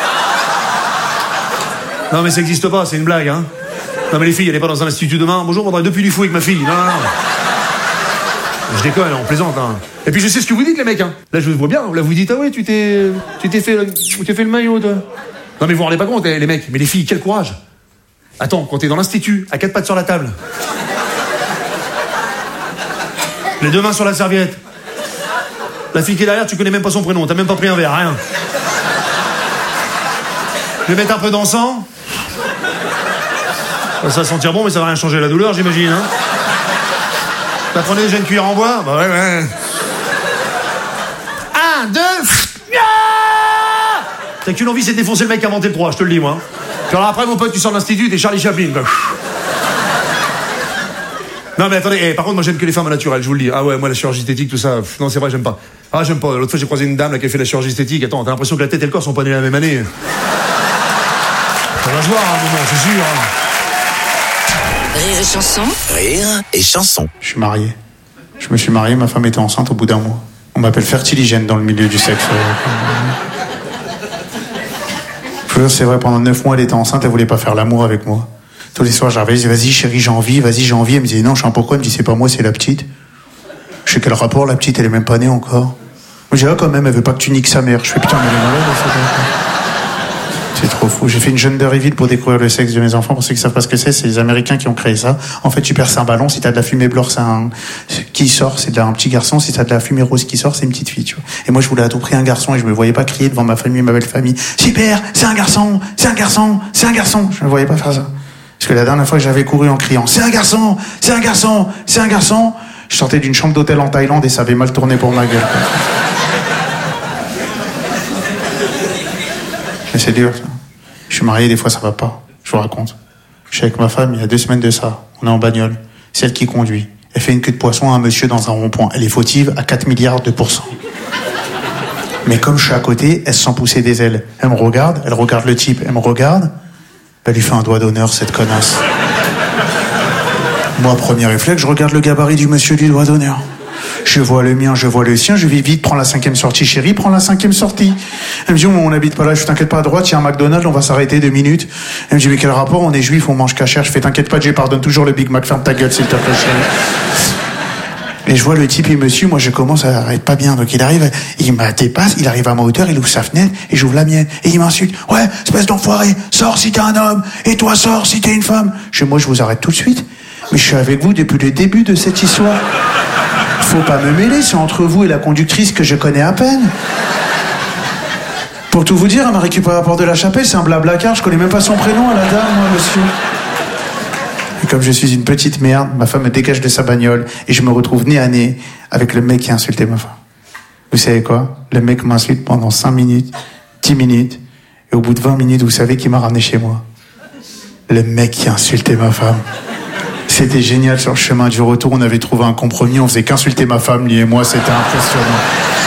Non mais ça existe pas, c'est une blague, hein. Non mais les filles, elle est pas dans un institut demain. Bonjour, on voudrait deux puits du fou avec ma fille. Non, non, non. Je déconne, on plaisante. Hein. Et puis je sais ce que vous dites les mecs. Hein. Là je vous vois bien. Là vous dites ah ouais tu t'es, tu t'es fait, tu t'es fait le maillot toi. Non mais vous vous rendez pas compte les mecs. Mais les filles quel courage. Attends quand t'es dans l'institut à quatre pattes sur la table. Les deux mains sur la serviette. La fille qui est derrière tu connais même pas son prénom. T'as même pas pris un verre rien. Je vais mettre un peu d'encens. Ça va sentir bon mais ça va rien changer la douleur j'imagine. Hein. T'as prenez déjà une cuillère en bois? Bah ouais, ouais. Un, deux... T'as qu'une envie, c'est de défoncer le mec qui a inventé le trois, je te le dis, moi. Puis alors après, mon pote, tu sors de l'institut, t'es Charlie Chaplin, quoi. Non, mais attendez, eh, par contre, moi, j'aime que les femmes naturelles, je vous le dis. Ah ouais, moi, la chirurgie esthétique, tout ça, pff, non, c'est vrai, j'aime pas. Ah, j'aime pas. L'autre fois, j'ai croisé une dame, là, qui a fait la chirurgie esthétique. Attends, t'as l'impression que la tête et le corps sont pas nés la même année. Ça va se voir, à un moment, c'est sûr, hein. Rire et chanson. Rire et chanson. Je suis marié. Je me suis marié, ma femme était enceinte au bout d'un mois. On m'appelle fertiligène dans le milieu du sexe. Je vous jure, c'est vrai, pendant neuf mois, elle était enceinte, elle voulait pas faire l'amour avec moi. Tous les soirs, j'arrivais, je disais, vas-y chérie, j'ai envie, vas-y, j'ai envie. Elle me disait, non, je sais pas pourquoi. Elle me dit, c'est pas moi, c'est la petite. Je sais quel rapport, la petite, elle est même pas née encore. Moi, je dis, ah, quand même, elle veut pas que tu niques sa mère. Je fais, putain, mais elle est malade, ça. C'est trop fou. J'ai fait une jeune Dairyville pour découvrir le sexe de mes enfants. Pour ceux qui savent pas ce que c'est, c'est les Américains qui ont créé ça. En fait, tu perces un ballon. Si t'as de la fumée blanche, c'est un qui sort, c'est un petit garçon. Si t'as de la fumée rose qui sort, c'est une petite fille. Tu vois. Et moi, je voulais à tout prix un garçon et je me voyais pas crier devant ma famille, ma belle famille. Super, c'est un garçon, c'est un garçon, c'est un garçon. Je me voyais pas faire ça. Parce que la dernière fois que j'avais couru en criant, c'est un garçon, c'est un garçon, c'est un garçon. Je sortais d'une chambre d'hôtel en Thaïlande et ça avait mal tourné pour ma gueule. Mais c'est dur, ça. Je suis marié, des fois ça va pas. Je vous raconte. Je suis avec ma femme, il y a deux semaines de ça. On est en bagnole. Celle qui conduit. Elle fait une queue de poisson à un monsieur dans un rond-point. Elle est fautive à quatre milliards de pourcents. Mais comme je suis à côté, elle se sent pousser des ailes. Elle me regarde, elle regarde le type, elle me regarde. Elle lui fait un doigt d'honneur, cette connasse. Moi, premier réflexe, je regarde le gabarit du monsieur du doigt d'honneur. Je vois le mien, je vois le sien, je vais vite, prends la cinquième sortie, chérie, prends la cinquième sortie. Elle me dit, oh, on n'habite pas là, je t'inquiète pas, à droite, il y a un McDonald's, on va s'arrêter deux minutes. Elle me dit, mais quel rapport, on est juif, on mange cachère. Je fais, t'inquiète pas, je pardonne toujours le Big Mac, ferme ta gueule, s'il te plaît, chérie. Et je vois le type, il me suit, moi je commence à arrêter pas bien, donc il arrive, il me dépasse, il arrive à ma hauteur, il ouvre sa fenêtre, et j'ouvre la mienne, et il m'insulte, ouais, espèce d'enfoiré, sors si t'es un homme, et toi sors si t'es une femme. Je dis, moi je vous arrête tout de suite, mais je suis avec vous depuis le début de cette histoire. Faut pas me mêler, c'est entre vous et la conductrice que je connais à peine. Pour tout vous dire, elle m'a récupéré à la porte de la chapelle, c'est un blabla-car, je connais même pas son prénom à la dame, moi, monsieur. Et comme je suis une petite merde, ma femme me dégage de sa bagnole et je me retrouve nez à nez avec le mec qui a insulté ma femme. Vous savez quoi? Le mec m'insulte pendant cinq minutes, dix minutes, et au bout de vingt minutes, vous savez qui m'a ramené chez moi? Le mec qui a insulté ma femme. C'était génial, sur le chemin du retour, on avait trouvé un compromis, on faisait qu'insulter ma femme, lui et moi, c'était impressionnant.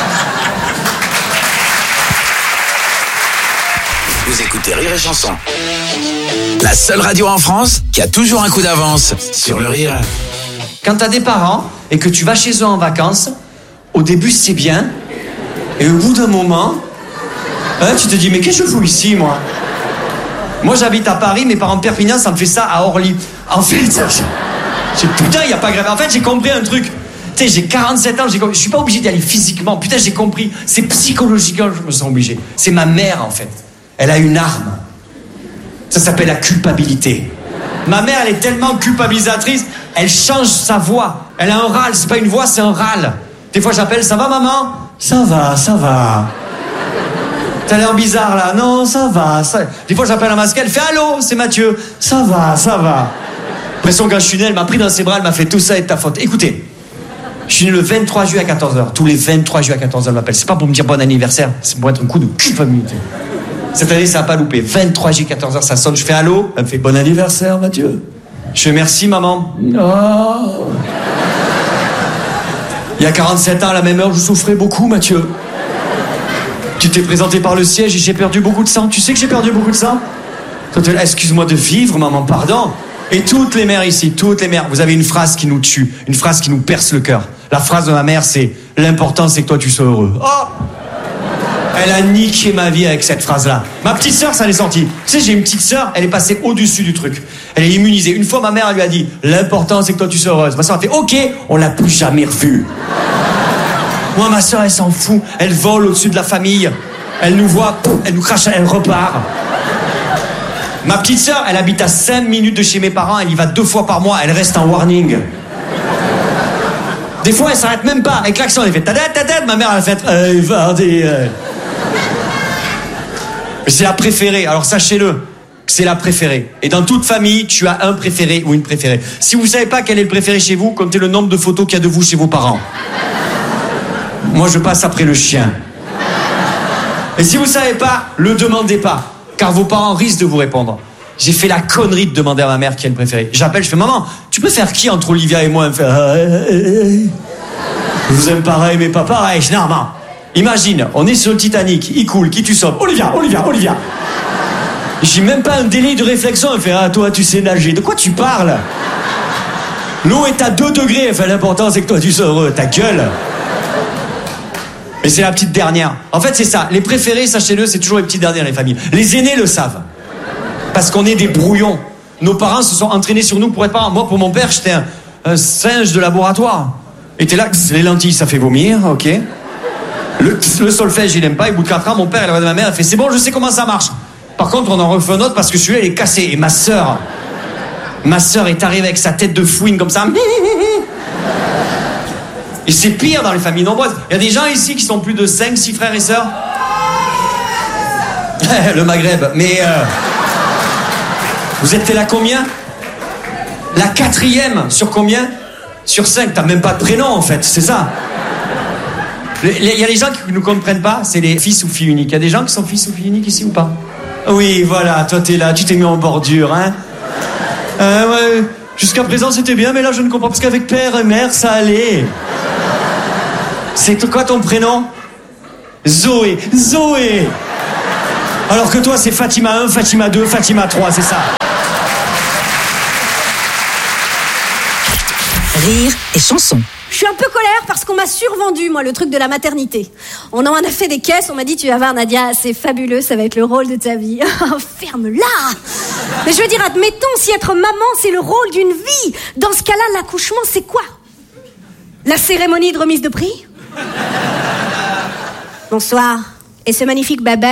Vous écoutez Rire et Chanson. La seule radio en France qui a toujours un coup d'avance sur le rire. Quand t'as des parents et que tu vas chez eux en vacances, au début c'est bien, et au bout d'un moment, hein, tu te dis mais qu'est-ce que je fous ici moi? Moi j'habite à Paris, mes parents de Perpignan, ça me fait ça à Orly. En fait, j'ai, putain, il y a pas grave. En fait, j'ai compris un truc. Tu sais, j'ai quarante-sept ans, j'ai, je suis pas obligé d'y aller physiquement. Putain, j'ai compris. C'est psychologiquement, je me sens obligé. C'est ma mère en fait. Elle a une arme. Ça s'appelle la culpabilité. Ma mère, elle est tellement culpabilisatrice, elle change sa voix. Elle a un râle, c'est pas une voix, c'est un râle. Des fois, j'appelle, ça va maman? Ça va, ça va. T'as l'air bizarre là. Non, ça va. Ça... Des fois, j'appelle un masque, elle fait allô, c'est Mathieu. Ça va, ça va. Après son gars, je suis né, elle m'a pris dans ses bras, elle m'a fait tout ça est de ta faute. Écoutez, je suis né le vingt-trois juillet à quatorze heures. Tous les vingt-trois juillet à quatorze heures, elle m'appelle. C'est pas pour me dire bon anniversaire, c'est pour être un coup de culpabilité. Cette année, ça n'a pas loupé. vingt-trois juillet, quatorze heures, ça sonne. Je fais allô. Elle me fait bon anniversaire, Mathieu. Je fais merci, maman. Oh. Il y a quarante-sept ans, à la même heure, je souffrais beaucoup, Mathieu. Tu t'es présenté par le siège et j'ai perdu beaucoup de sang. Tu sais que j'ai perdu beaucoup de sang? Excuse-moi de vivre, maman, pardon. Et toutes les mères ici, toutes les mères, vous avez une phrase qui nous tue, une phrase qui nous perce le cœur. La phrase de ma mère, c'est « L'important, c'est que toi, tu sois heureux. » Oh! Elle a niqué ma vie avec cette phrase-là. Ma petite sœur, ça l'est sorti. Tu sais, j'ai une petite sœur, elle est passée au-dessus du truc. Elle est immunisée. Une fois, ma mère, elle lui a dit « L'important, c'est que toi, tu sois heureuse. » Ma sœur a fait « Ok, on l'a plus jamais revue. » Moi, ma sœur, elle s'en fout. Elle vole au-dessus de la famille. Elle nous voit, elle nous crache, elle repart. Ma petite sœur, elle habite à cinq minutes de chez mes parents. Elle y va deux fois par mois. Elle reste en warning. Des fois, elle s'arrête même pas. Avec l'accent, elle fait ta tête, ta tête. Ma mère, elle fait hey, Vardy. Mais c'est la préférée. Alors sachez-le, c'est la préférée. Et dans toute famille, tu as un préféré ou une préférée. Si vous savez pas quel est le préféré chez vous, comptez le nombre de photos qu'il y a de vous chez vos parents. Moi, je passe après le chien. Et si vous savez pas, le demandez pas, car vos parents risquent de vous répondre. J'ai fait la connerie de demander à ma mère qui est le préféré. J'appelle, je fais maman, tu peux faire qui entre Olivia et moi? Elle me fait, ah, eh, eh. Je vous aime pareil, mais pas pareil. Je dis, non, maman. Imagine, on est sur le Titanic, il coule, qui tu sauves? Olivia, Olivia, Olivia. J'ai même pas un délai de réflexion. Elle fait, ah, toi, tu sais nager. De quoi tu parles? L'eau est à deux degrés. Elle fait, l'important, c'est que toi, tu sois heureux. Ta gueule. Et c'est la petite dernière. En fait, c'est ça. Les préférés, sachez-le, c'est toujours les petites dernières, les familles. Les aînés le savent. Parce qu'on est des brouillons. Nos parents se sont entraînés sur nous pour être parents. Moi, pour mon père, j'étais un, un singe de laboratoire. Et t'es là, les lentilles, ça fait vomir, ok. Le, le solfège, il aime pas. Et au bout de quatre ans, mon père, il regarde ma mère, elle fait, c'est bon, je sais comment ça marche. Par contre, on en refait un autre parce que celui-là, il est cassé. Et ma sœur, ma sœur est arrivée avec sa tête de fouine comme ça. Et c'est pire dans les familles nombreuses. Il y a des gens ici qui sont plus de cinq, six frères et sœurs. Le Maghreb. Mais euh, vous êtes là combien? La quatrième sur combien? Sur cinq, t'as même pas de prénom en fait, c'est ça. Il y a les gens qui ne comprennent pas, c'est les fils ou filles uniques. Il y a des gens qui sont fils ou filles uniques ici ou pas? Oui, voilà, toi t'es là, tu t'es mis en bordure, hein. Euh, ouais, jusqu'à présent c'était bien, mais là je ne comprends pas, parce qu'avec père et mère, ça allait. C'est quoi ton prénom? Zoé. Zoé. Alors que toi c'est Fatima un, Fatima deux, Fatima trois, c'est ça. Rire et chanson. Je suis un peu colère parce qu'on m'a survendu, moi, le truc de la maternité. On en a fait des caisses, on m'a dit, tu vas voir, Nadia, c'est fabuleux, ça va être le rôle de ta vie. Ferme-la! Mais je veux dire, admettons, si être maman, c'est le rôle d'une vie, dans ce cas-là, l'accouchement, c'est quoi? La cérémonie de remise de prix? Bonsoir. Et ce magnifique bébé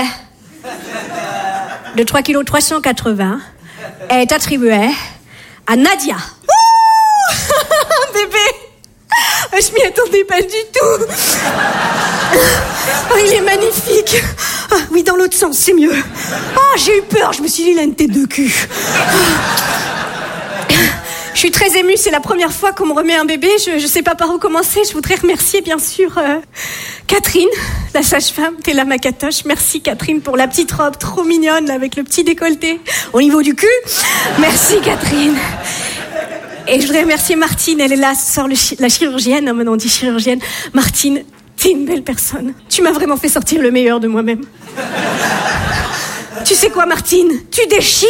de trois kilos trois cent quatre-vingts est attribué à Nadia. Ouh bébé! Je m'y attendais pas du tout. Oh, il est magnifique. Ah, oui, dans l'autre sens, c'est mieux. Oh, j'ai eu peur, je me suis dit, il a une tête de cul. Je suis très émue, c'est la première fois qu'on me remet un bébé. Je, je sais pas par où commencer. Je voudrais remercier, bien sûr, euh, Catherine, la sage-femme, t'es là, ma catoche. Merci, Catherine, pour la petite robe trop mignonne, là, avec le petit décolleté au niveau du cul. Merci, Catherine. Et je voudrais remercier Martine, elle est là, ce soir, le chi- la chirurgienne, hein, maintenant on dit chirurgienne. Martine, t'es une belle personne. Tu m'as vraiment fait sortir le meilleur de moi-même. Tu sais quoi, Martine? Tu déchires.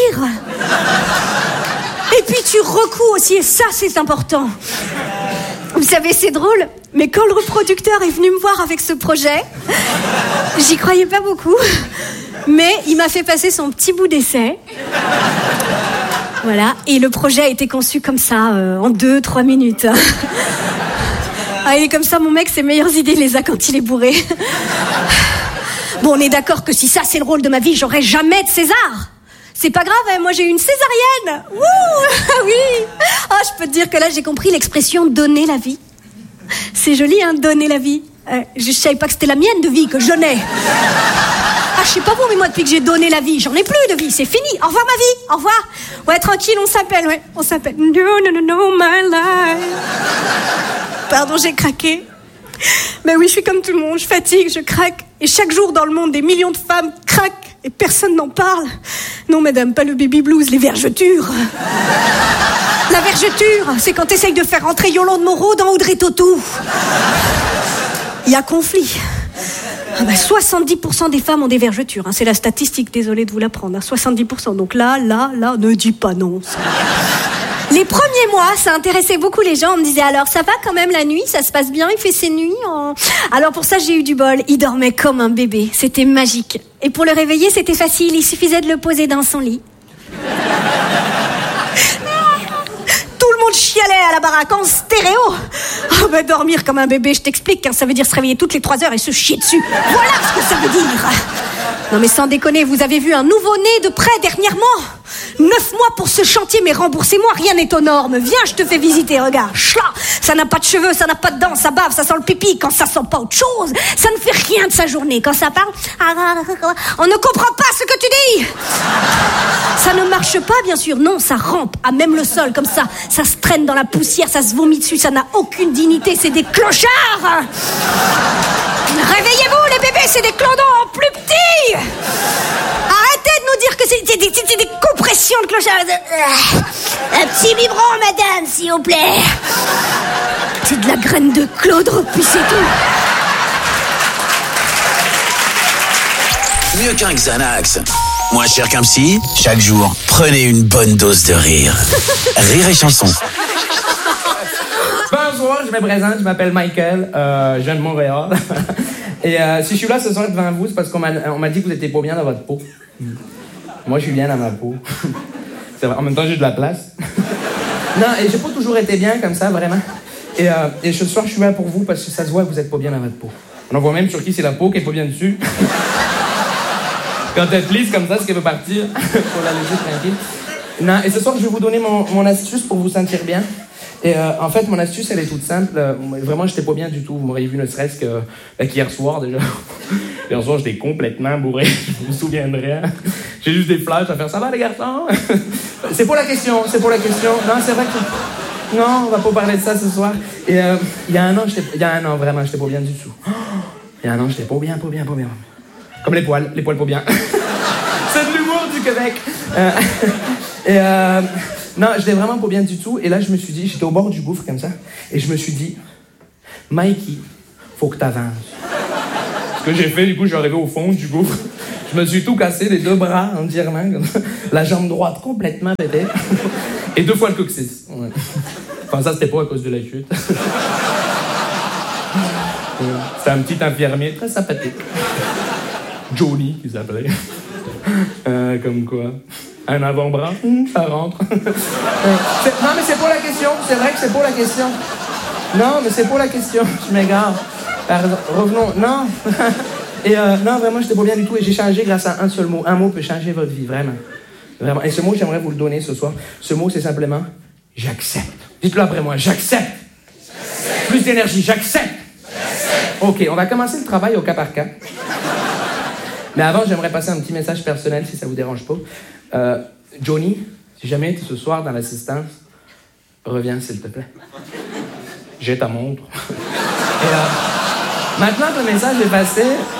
Et puis tu recouds aussi, et ça c'est important. Vous savez, c'est drôle, mais quand le reproducteur est venu me voir avec ce projet, j'y croyais pas beaucoup, mais il m'a fait passer son petit bout d'essai. Voilà, et le projet a été conçu comme ça, euh, en deux, trois minutes. Ah, il est comme ça, mon mec, ses meilleures idées, il les a quand il est bourré. Bon, on est d'accord que si ça, c'est le rôle de ma vie, j'aurai jamais de César. C'est pas grave, hein, moi j'ai eu une césarienne. Ouh, oui. Oh, je peux te dire que là, j'ai compris l'expression « donner la vie ». C'est joli, hein, donner la vie. Euh, je savais pas que c'était la mienne de vie que je donnais. Ah, je sais pas vous, mais moi, depuis que j'ai donné la vie, j'en ai plus de vie, c'est fini. Au revoir, ma vie, au revoir. Ouais, tranquille, on s'appelle, ouais, on s'appelle. No, no, no, no, my life. Pardon, j'ai craqué. Mais oui, je suis comme tout le monde, je fatigue, je craque. Et chaque jour dans le monde, des millions de femmes craquent et personne n'en parle. Non, madame, pas le baby blues, les vergetures. La vergeture, c'est quand t'essayes de faire rentrer Yolande Moreau dans Audrey Tautou. Il y a conflit. Ah bah soixante-dix pour cent des femmes ont des vergetures, hein. C'est la statistique, désolée de vous l'apprendre, hein. soixante-dix pour cent. Donc là, là, là, ne dis pas non. Ça. Les premiers mois, ça intéressait beaucoup les gens. On me disait, alors, ça va quand même la nuit? Ça se passe bien? Il fait ses nuits? en... Alors pour ça, j'ai eu du bol. Il dormait comme un bébé. C'était magique. Et pour le réveiller, c'était facile. Il suffisait de le poser dans son lit. Tout le monde chialait à la baraque en stéréo. Oh bah dormir comme un bébé, je t'explique, car ça veut dire se réveiller toutes les trois heures et se chier dessus. Voilà ce que ça veut dire. Non mais sans déconner, vous avez vu un nouveau-né de près dernièrement? Neuf mois pour ce chantier, mais remboursez-moi, rien n'est aux normes. Viens, je te fais visiter, regarde. Chla, ça n'a pas de cheveux, ça n'a pas de dents, ça bave, ça sent le pipi. Quand ça sent pas autre chose, ça ne fait rien de sa journée. Quand ça parle, on ne comprend pas ce que tu dis. Ça ne marche pas, bien sûr. Non, ça rampe à même le sol, comme ça. Ça se traîne dans la poussière, ça se vomit dessus, ça n'a aucune dignité. C'est des clochards. Réveillez-vous, les bébés, c'est des clodons en plus petits. Arrêtez de nous dire que c'est, c'est, des, c'est des compressions de clochards. Un petit biberon, madame, s'il vous plaît. C'est de la graine de Claude, puis c'est tout. Mieux qu'un Xanax. Moins cher qu'un psy, chaque jour, prenez une bonne dose de rire. Rire et chanson. Bonjour, je me présente, je m'appelle Michael, euh, je viens de Montréal. Et euh, si je suis là ce soir devant vous, c'est parce qu'on m'a, on m'a dit que vous n'étiez pas bien dans votre peau. Moi, je suis bien dans ma peau. C'est vrai, en même temps, j'ai de la place. Non, et j'ai pas toujours été bien comme ça, vraiment. Et, euh, et ce soir, je suis là pour vous parce que ça se voit que vous êtes pas bien dans votre peau. On en voit même sur qui c'est la peau qui est pas bien dessus. Quand elle plisse comme ça, ce qu'elle veut partir, faut la laisser tranquille. Non, et ce soir, je vais vous donner mon, mon astuce pour vous sentir bien. Et euh, en fait, mon astuce, elle est toute simple. Euh, vraiment, j'étais pas bien du tout. Vous m'auriez vu ne serait-ce que euh, qu'hier soir, déjà. Hier soir, j'étais complètement bourré. Je me souviendrai. J'ai juste des flashs à faire. Ça va, les garçons? C'est pas la question, c'est pas la question. Non, c'est vrai que... Non, on va pas parler de ça ce soir. Et euh, il y a un an, j'étais, il y a un an vraiment, j'étais pas bien du tout. Oh, il y a un an, j'étais pas bien, pas bien, pas bien. Comme les poils, les poils pas bien. C'est de l'humour du Québec. Euh, et euh, non, j'étais vraiment pas bien du tout. Et là, je me suis dit, j'étais au bord du gouffre comme ça, et je me suis dit, Mikey, faut que t'avances. Ce que j'ai fait, du coup, je suis arrivé au fond du gouffre. Je me suis tout cassé, les deux bras entièrement, comme ça. La jambe droite complètement pétée. Et deux fois le coccyx. Ouais. Enfin, ça, c'était pas à cause de la chute. C'était un petit infirmier très sympathique. Johnny, qui s'appelait. Euh, comme quoi. Un avant-bras, ça rentre. C'est... Non, mais c'est pas la question. C'est vrai que c'est pas la question. Non, mais c'est pas la question. Je m'égare. Pardon. Revenons. Non. Et euh, non, vraiment, j'étais pas bien du tout. Et j'ai changé grâce à un seul mot. Un mot peut changer votre vie, vraiment. Vraiment. Et ce mot, j'aimerais vous le donner ce soir. Ce mot, c'est simplement j'accepte. Dites-le après moi. J'accepte. J'accepte. Plus d'énergie. J'accepte. J'accepte. OK, on va commencer le travail au cas par cas. Mais avant, j'aimerais passer un petit message personnel, si ça vous dérange pas. Euh, Johnny, si jamais tu es ce soir dans l'assistance, reviens, s'il te plaît. J'ai ta montre. Et euh, maintenant que le message est passé...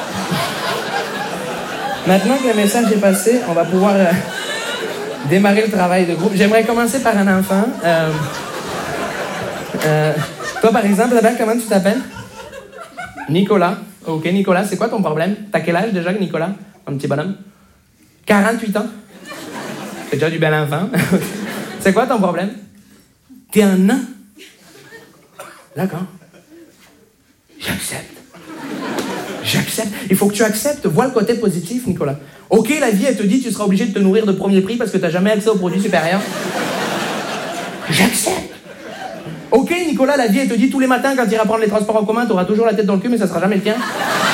Maintenant que le message est passé, on va pouvoir euh, démarrer le travail de groupe. J'aimerais commencer par un enfant. Euh, euh, toi, par exemple, là-bas, comment tu t'appelles? Nicolas. OK, Nicolas, c'est quoi ton problème? T'as quel âge déjà, Nicolas? Un petit bonhomme? quarante-huit ans? C'est déjà du bel enfant. C'est quoi ton problème? T'es un nain. D'accord. J'accepte. J'accepte. Il faut que tu acceptes. Vois le côté positif, Nicolas. OK, la vie, elle te dit tu seras obligé de te nourrir de premier prix parce que t'as jamais accès aux produits supérieurs. J'accepte. OK, Nicolas, la vie, elle te dit tous les matins quand tu iras prendre les transports en commun, t'auras toujours la tête dans le cul, mais ça sera jamais le tien.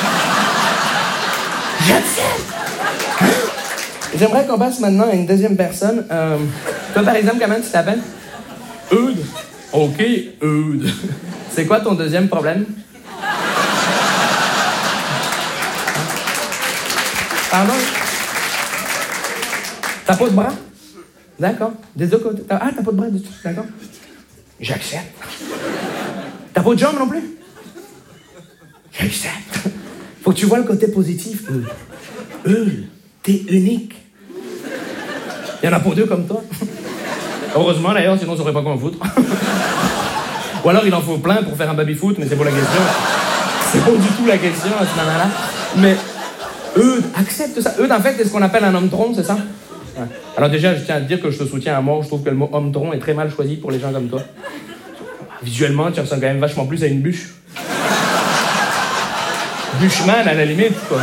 J'accepte. Hein? J'aimerais qu'on passe maintenant à une deuxième personne. Euh, toi, par exemple, comment tu t'appelles? Eudes. OK, Eudes. C'est quoi ton deuxième problème? Pardon? T'as pas de bras? D'accord. Des deux côtés. Ah, t'as pas de bras du tout. D'accord. J'accepte. T'as pas de jambes non plus? J'accepte. Faut que tu vois le côté positif. Eudes. Eudes, t'es unique. Il y en a pas deux comme toi. Heureusement d'ailleurs, sinon on saurait pas quoi en foutre. Ou alors il en faut plein pour faire un baby-foot, mais c'est pas la question. C'est pas du tout la question à ce moment-là. Mais Eudes, accepte ça. Eudes, en fait, c'est ce qu'on appelle un homme-tronc, c'est ça? Ouais. Alors déjà, je tiens à te dire que je te soutiens à mort. Je trouve que le mot homme-tronc est très mal choisi pour les gens comme toi. Visuellement, tu ressembles quand même vachement plus à une bûche. Bûcheman, à la limite, quoi.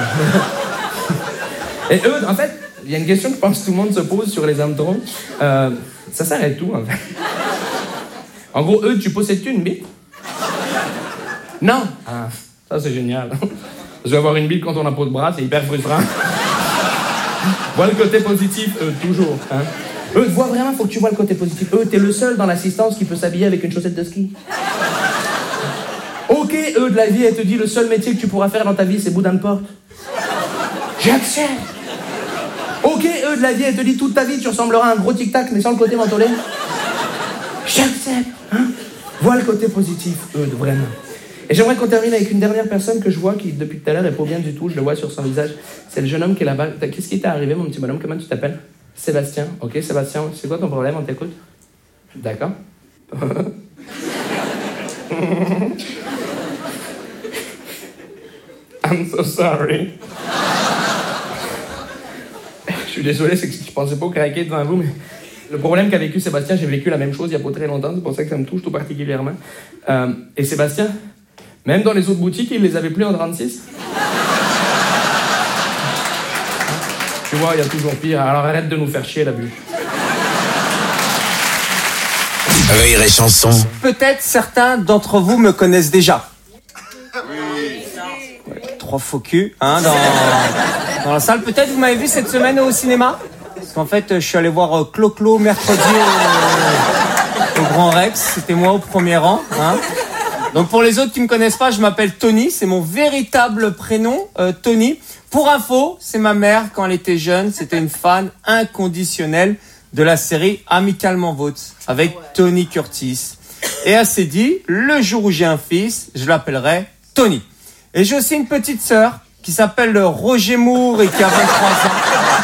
Et Eudes, en fait, il y a une question que je pense que tout le monde se pose sur les hommes-troncs. Euh, ça s'arrête tout, en fait. En gros, Eudes, tu possèdes-tu une bite? Non. Ah, ça, c'est génial. Parce qu'avoir une bite quand on n'a pas de bras, c'est hyper frustrant. Vois le côté positif, Eudes, toujours. Hein. Eudes, vois vraiment, faut que tu vois le côté positif. Eudes, t'es le seul dans l'assistance qui peut s'habiller avec une chaussette de ski. OK, Eudes, la vie, elle te dit, le seul métier que tu pourras faire dans ta vie, c'est boudin de porte. J'accepte. OK, Eudes, la vie, elle te dit, toute ta vie, tu ressembleras à un gros tic-tac, mais sans le côté mentholé. J'accepte. Hein. Vois le côté positif, Eudes, vraiment. Et j'aimerais qu'on termine avec une dernière personne que je vois qui, depuis tout à l'heure, est pas bien du tout. Je le vois sur son visage. C'est le jeune homme qui est là-bas. Qu'est-ce qui t'est arrivé, mon petit bonhomme? Comment tu t'appelles? Sébastien. OK, Sébastien, c'est quoi ton problème? On t'écoute? D'accord. I'm so sorry. Je suis désolé, c'est que je pensais pas craquer devant vous, mais le problème qu'a vécu Sébastien, j'ai vécu la même chose il y a pas très longtemps, c'est pour ça que ça me touche tout particulièrement. Euh, et Sébastien, même dans les autres boutiques, il les avait plus en trente-six. Tu vois, il y a toujours pire, alors arrête de nous faire chier la bûche. Rire et chanson. Peut-être certains d'entre vous me connaissent déjà. Oui. Ouais, trois faux culs, hein, dans, dans la salle. Peut-être vous m'avez vu cette semaine au cinéma? Parce qu'en fait, je suis allé voir Clo-Clo mercredi au, au Grand Rex. C'était moi au premier rang, hein. Donc pour les autres qui me connaissent pas, je m'appelle Tony. C'est mon véritable prénom, euh, Tony. Pour info, c'est ma mère quand elle était jeune. C'était une fan inconditionnelle de la série Amicalement Vôtre avec Tony Curtis. Et elle s'est dit, le jour où j'ai un fils, je l'appellerai Tony. Et j'ai aussi une petite sœur qui s'appelle Roger Moore et qui a vingt-trois ans.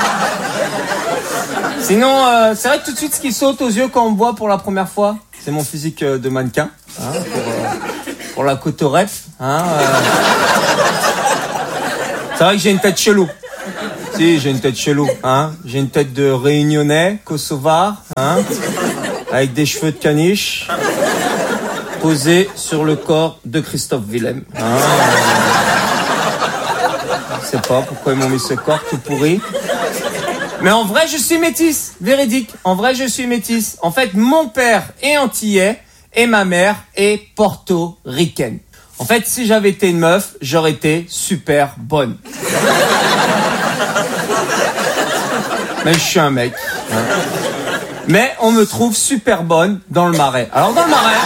Sinon, euh, c'est vrai que tout de suite, ce qui saute aux yeux quand on me voit pour la première fois, c'est mon physique de mannequin, hein, pour, euh, pour la cotorep. Hein, euh. C'est vrai que j'ai une tête chelou. Si, j'ai une tête chelou. Hein. J'ai une tête de Réunionnais, Kosovar, hein, avec des cheveux de caniche, posés sur le corps de Christophe Willem. Hein, euh. Je sais pas pourquoi ils m'ont mis ce corps tout pourri. Mais en vrai, je suis métisse, véridique. En vrai, je suis métisse. En fait, mon père est antillais et ma mère est portoricaine. En fait, si j'avais été une meuf, j'aurais été super bonne. Mais je suis un mec. Hein. Mais on me trouve super bonne dans le Marais. Alors, dans le Marais...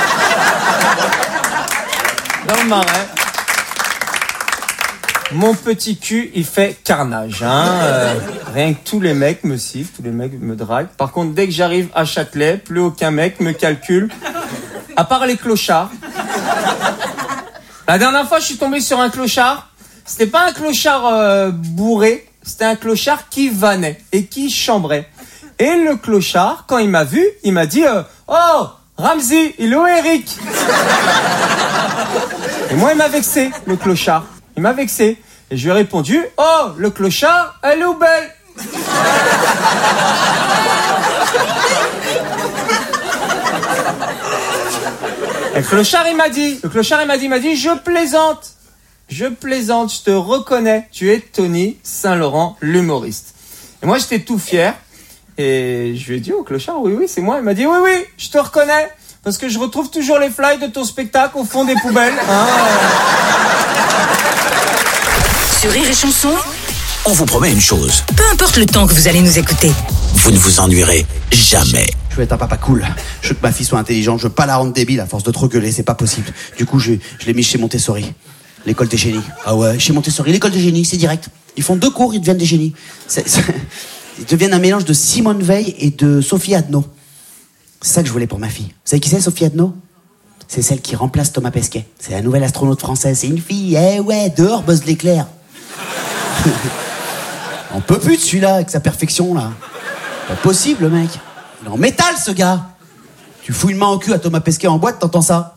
Dans le Marais... Mon petit cul, il fait carnage, hein. Euh, rien que tous les mecs me sifflent, tous les mecs me draguent. Par contre, dès que j'arrive à Châtelet, plus aucun mec me calcule, à part les clochards. La dernière fois, je suis tombé sur un clochard. C'était pas un clochard euh, bourré, c'était un clochard qui vannait et qui chambrait. Et le clochard, quand il m'a vu, il m'a dit euh, « Oh, Ramsey, il est où Eric ?» Et moi, il m'a vexé, le clochard. Il m'a vexé. Et je lui ai répondu, oh, le clochard, elle est où belle? Et le clochard, il m'a dit, le clochard, il m'a dit, il m'a dit, je plaisante. Je plaisante, je te reconnais. Tu es Tony Saint-Laurent, l'humoriste. Et moi, j'étais tout fier. Et je lui ai dit au clochard, oui, oui, c'est moi. Il m'a dit, oui, oui, je te reconnais. Parce que je retrouve toujours les flyers de ton spectacle au fond des poubelles. Hein, Sur Rire et Chanson, on vous promet une chose. peu importe le temps que vous allez nous écouter. Vous ne vous ennuierez jamais. Je veux être un papa cool. Je veux que ma fille soit intelligente. Je veux pas la rendre débile à force de trop gueuler. C'est pas possible. Du coup, je, je l'ai mis chez Montessori. L'école des génies. Ah ouais, chez Montessori, l'école des génies, c'est direct. Ils font deux cours, ils deviennent des génies. C'est, c'est, ils deviennent un mélange de Simone Veil et de Sophie Adno. C'est ça que je voulais pour ma fille. Vous savez qui c'est, Sophie Adno? C'est celle qui remplace Thomas Pesquet. C'est la nouvelle astronaute française. C'est une fille. Eh ouais, dehors, Buzz l'éclair. On peut plus de celui-là avec sa perfection là. Pas possible le mec. Il est en métal ce gars. Tu fous une main au cul à Thomas Pesquet en boîte, t'entends ça?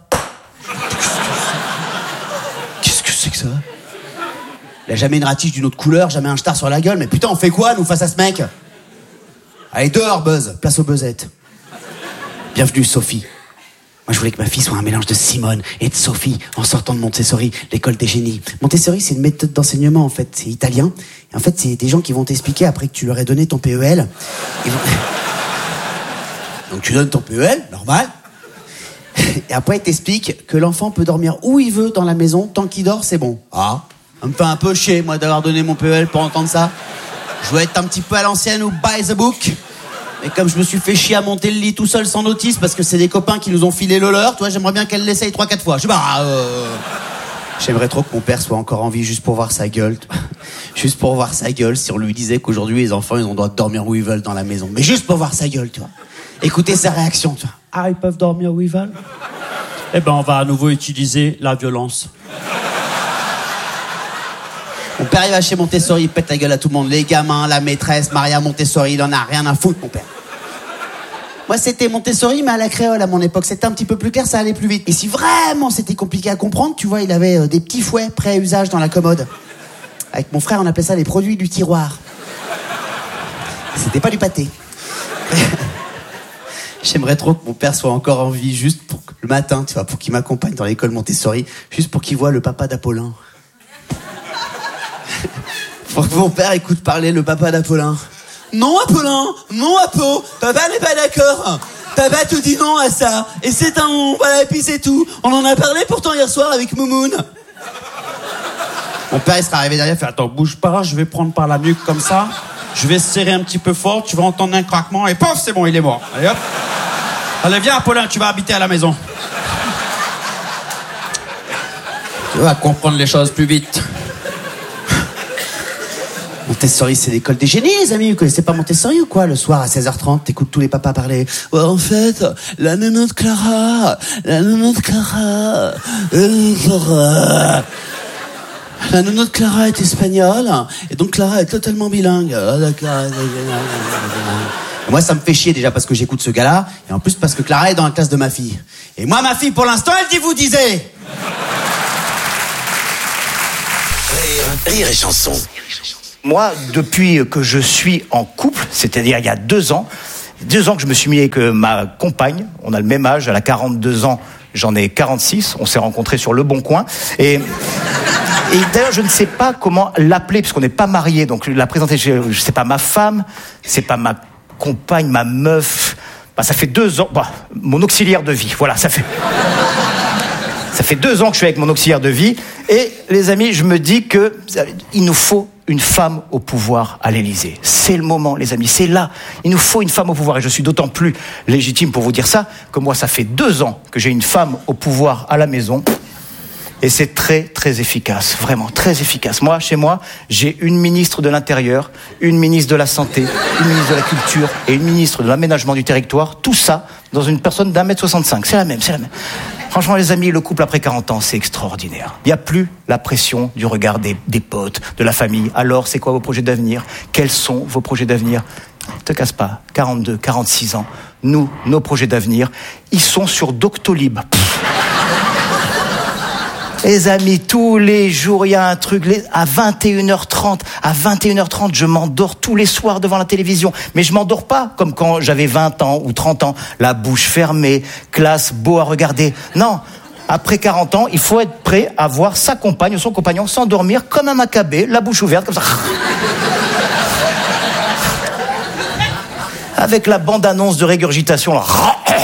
Qu'est-ce que c'est que ça? Il a jamais une ratiche d'une autre couleur, jamais un star sur la gueule. Mais putain, on fait quoi nous face à ce mec? Allez dehors Buzz, place aux buzzettes. Bienvenue Sophie. Moi, je voulais que ma fille soit un mélange de Simone et de Sophie en sortant de Montessori, l'école des génies. Montessori, c'est une méthode d'enseignement, en fait. C'est italien. Et en fait, c'est des gens qui vont t'expliquer après que tu leur aies donné ton P E L. Ils vont... Donc, tu donnes ton P E L, normal. Et après, ils t'expliquent que l'enfant peut dormir où il veut dans la maison. Tant qu'il dort, c'est bon. Ah, ça me fait un peu chier, moi, d'avoir donné mon P E L pour entendre ça. Je veux être un petit peu à l'ancienne ou by the book. Et comme je me suis fait chier à monter le lit tout seul sans notice parce que c'est des copains qui nous ont filé le leur, toi, j'aimerais bien qu'elle l'essaye trois quatre fois. Je sais pas. Euh... J'aimerais trop que mon père soit encore en vie juste pour voir sa gueule. Juste pour voir sa gueule si on lui disait qu'aujourd'hui les enfants ils ont le droit de dormir où ils veulent dans la maison. Mais juste pour voir sa gueule, tu vois. Écouter sa réaction, tu vois. Ah, ils peuvent dormir où ils veulent? Eh ben, on va à nouveau utiliser la violence. Mon père, il va chez Montessori, il pète la gueule à tout le monde. Les gamins, la maîtresse, Maria Montessori, il en a rien à foutre, mon père. Moi, c'était Montessori, mais à la créole, à mon époque. C'était un petit peu plus clair, ça allait plus vite. Et si vraiment c'était compliqué à comprendre, tu vois, il avait euh, des petits fouets prêts à usage dans la commode. Avec mon frère, on appelait ça les produits du tiroir. C'était pas du pâté. J'aimerais trop que mon père soit encore en vie, juste pour que, le matin, tu vois, pour qu'il m'accompagne dans l'école Montessori, juste pour qu'il voit le papa d'Apollin. Pour que mon père écoute parler le papa d'Apollin. Non, Apollin, non, Apo, papa n'est pas d'accord. Papa te dit non à ça. Et c'est un non, voilà, et puis c'est tout. On en a parlé pourtant hier soir avec Moumoun. Mon père, il sera arrivé derrière, il fait attends, bouge pas, je vais prendre par la nuque comme ça. Je vais serrer un petit peu fort, tu vas entendre un craquement, et pof, c'est bon, il est mort. Allez hop. Allez, viens, Apollin, tu vas habiter à la maison. Tu vas comprendre les choses plus vite. Montessori, c'est l'école des génies, les amis. Vous connaissez pas Montessori ou quoi? Le soir, à seize heures trente, t'écoutes tous les papas parler. Ouais, en fait, la nounou de Clara, la nounou de Clara, la nounou de Clara. La nounou de Clara est espagnole, et donc Clara est totalement bilingue. Ah, d'accord. Moi, ça me fait chier déjà parce que j'écoute ce gars-là, et en plus parce que Clara est dans la classe de ma fille. Et moi, ma fille, pour l'instant, elle dit vous disiez. Rire et chanson. Moi, depuis que je suis en couple, c'est-à-dire il y a deux ans, deux ans que je me suis mis avec ma compagne, on a le même âge, elle a quarante-deux ans, j'en ai quarante-six, on s'est rencontrés sur Le Bon Coin, et... Et d'ailleurs, je ne sais pas comment l'appeler, puisqu'on n'est pas mariés. Donc, la présenter, je ne sais pas, ma femme, c'est pas ma compagne, ma meuf. Bah, ça fait deux ans. Bah, mon auxiliaire de vie. Voilà, ça fait. Ça fait deux ans que je suis avec mon auxiliaire de vie. Et les amis, je me dis que il nous faut une femme au pouvoir à l'Élysée. C'est le moment, les amis. C'est là. Il nous faut une femme au pouvoir. Et je suis d'autant plus légitime pour vous dire ça que moi, ça fait deux ans que j'ai une femme au pouvoir à la maison. Et c'est très, très efficace, vraiment, très efficace. Moi, chez moi, j'ai une ministre de l'Intérieur, une ministre de la Santé, une ministre de la Culture et une ministre de l'Aménagement du Territoire. Tout ça dans une personne d'un mètre soixante-cinq. C'est la même, c'est la même. Franchement, les amis, le couple après quarante ans, c'est extraordinaire. Il n'y a plus la pression du regard des, des potes, de la famille. Alors, c'est quoi vos projets d'avenir? Quels sont vos projets d'avenir? Ne te casse pas, quarante-deux, quarante-six ans. Nous, nos projets d'avenir, ils sont sur Doctolib. Pff. Les amis, tous les jours, il y a un truc, les, à vingt et une heures trente, à vingt et une heures trente, je m'endors tous les soirs devant la télévision. Mais je m'endors pas comme quand j'avais vingt ans ou trente ans, la bouche fermée, classe, beau à regarder. Non, après quarante ans, il faut être prêt à voir sa compagne ou son compagnon s'endormir comme un macabé, la bouche ouverte, comme ça. Avec la bande-annonce de régurgitation, là.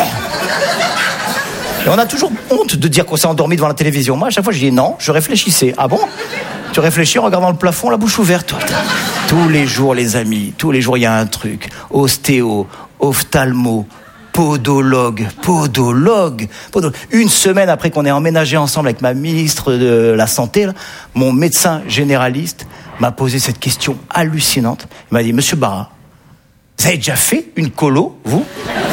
Et on a toujours honte de dire qu'on s'est endormi devant la télévision. Moi, à chaque fois, je dis non, je réfléchissais. Ah bon? Tu réfléchis en regardant le plafond, la bouche ouverte. Tous les jours, les amis, tous les jours, il y a un truc. Ostéo, ophtalmo, podologue, podologue, podologue. Une semaine après qu'on ait emménagé ensemble avec ma ministre de la Santé, là, mon médecin généraliste m'a posé cette question hallucinante. Il m'a dit, Monsieur Barra, vous avez déjà fait une colo, vous?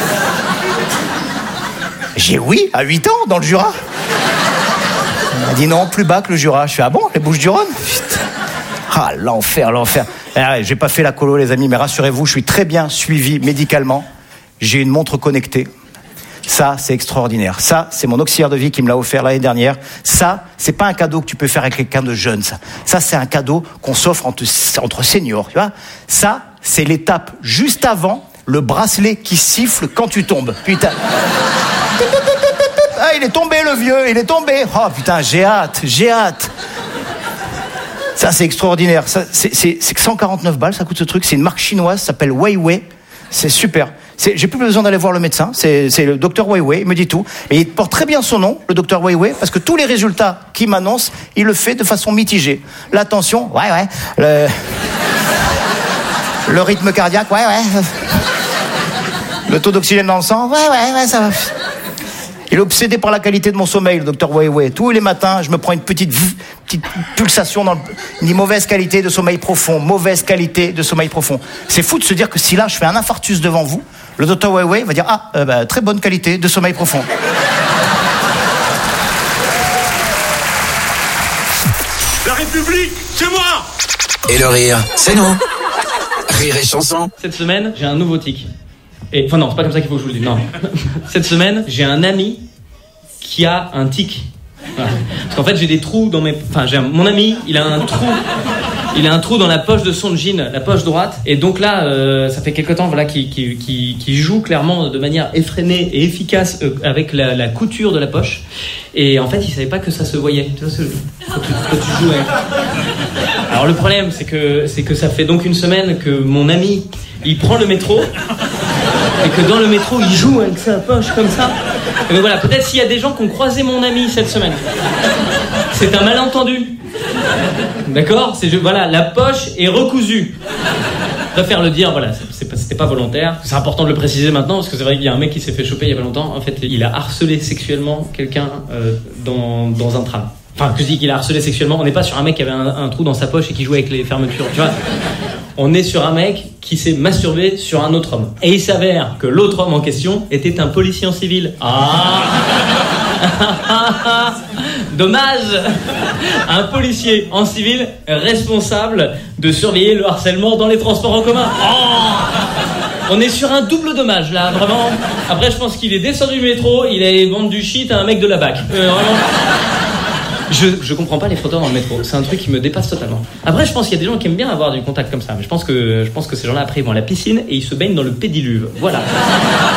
J'ai oui, à huit ans, dans le Jura. Il m'a dit non, plus bas que le Jura. Je fais, ah bon, les Bouches-du-Rhône? Putain. Ah, l'enfer, l'enfer. Ah, j'ai pas fait la colo, les amis, mais rassurez-vous, je suis très bien suivi médicalement. J'ai une montre connectée. Ça, c'est extraordinaire. Ça, c'est mon auxiliaire de vie qui me l'a offert l'année dernière. Ça, c'est pas un cadeau que tu peux faire avec quelqu'un de jeune, ça. Ça, c'est un cadeau qu'on s'offre entre, entre seniors, tu vois. Ça, c'est l'étape juste avant le bracelet qui siffle quand tu tombes. Putain. Ah, il est tombé, le vieux, il est tombé. Oh, putain, j'ai hâte, j'ai hâte. Ça, c'est extraordinaire. Ça, c'est, c'est, c'est cent quarante-neuf balles, ça coûte ce truc. C'est une marque chinoise, ça s'appelle Weiwei. C'est super. C'est, j'ai plus besoin d'aller voir le médecin. C'est, c'est le docteur Weiwei, il me dit tout. Et il porte très bien son nom, le docteur Weiwei, parce que tous les résultats qu'il m'annonce, il le fait de façon mitigée. La tension, ouais, ouais. Le, le rythme cardiaque, ouais, ouais. Le taux d'oxygène dans le sang, ouais, ouais, ouais, ça va. Il est obsédé par la qualité de mon sommeil, le docteur Weiwei. Tous les matins, je me prends une petite, petite pulsation dans le... Il dit mauvaise qualité de sommeil profond, mauvaise qualité de sommeil profond. C'est fou de se dire que si là, je fais un infarctus devant vous, le docteur Weiwei va dire ah, euh, bah, très bonne qualité de sommeil profond. La République, c'est moi! Et le rire, c'est nous. Rire et chanson. Cette semaine, j'ai un nouveau tic. Et, enfin non, c'est pas comme ça qu'il faut que je vous le dise, non. Cette semaine, j'ai un ami qui a un tic. Voilà. Parce qu'en fait, j'ai des trous dans mes... Enfin, j'ai un... mon ami, il a un trou... Il a un trou dans la poche de son jean, la poche droite. Et donc là, euh, ça fait quelque temps voilà, qu'il, qu'il, qu'il, qu'il joue clairement de manière effrénée et efficace euh, avec la, la couture de la poche. Et en fait, il savait pas que ça se voyait. Tu vois, ce... quand, tu, quand tu joues avec... Alors le problème, c'est que, c'est que ça fait donc une semaine que mon ami, il prend le métro... Et que dans le métro, il joue avec sa poche comme ça. Et donc voilà, peut-être s'il y a des gens qui ont croisé mon ami cette semaine. C'est un malentendu. D'accord? C'est, je, voilà, la poche est recousue. Je préfère le dire, voilà, c'est pas, c'était pas volontaire. C'est important de le préciser maintenant, parce que c'est vrai qu'il y a un mec qui s'est fait choper il y a pas longtemps. En fait, il a harcelé sexuellement quelqu'un euh, dans, dans un tram. Enfin, que je dis qu'il a harcelé sexuellement. On n'est pas sur un mec qui avait un, un trou dans sa poche et qui jouait avec les fermetures, tu vois. On est sur un mec qui s'est masturbé sur un autre homme. Et il s'avère que l'autre homme en question était un policier en civil. Ah. Dommage. Un policier en civil responsable de surveiller le harcèlement dans les transports en commun. Oh. On est sur un double dommage là, vraiment. Après, je pense qu'il est descendu du métro, il allait vendre du shit à un mec de la B A C. Euh, vraiment. Je, je comprends pas les frotteurs dans le métro. C'est un truc qui me dépasse totalement. Après, je pense qu'il y a des gens qui aiment bien avoir du contact comme ça. Mais je pense que, je pense que ces gens-là, après, ils vont à la piscine et ils se baignent dans le pédiluve. Voilà.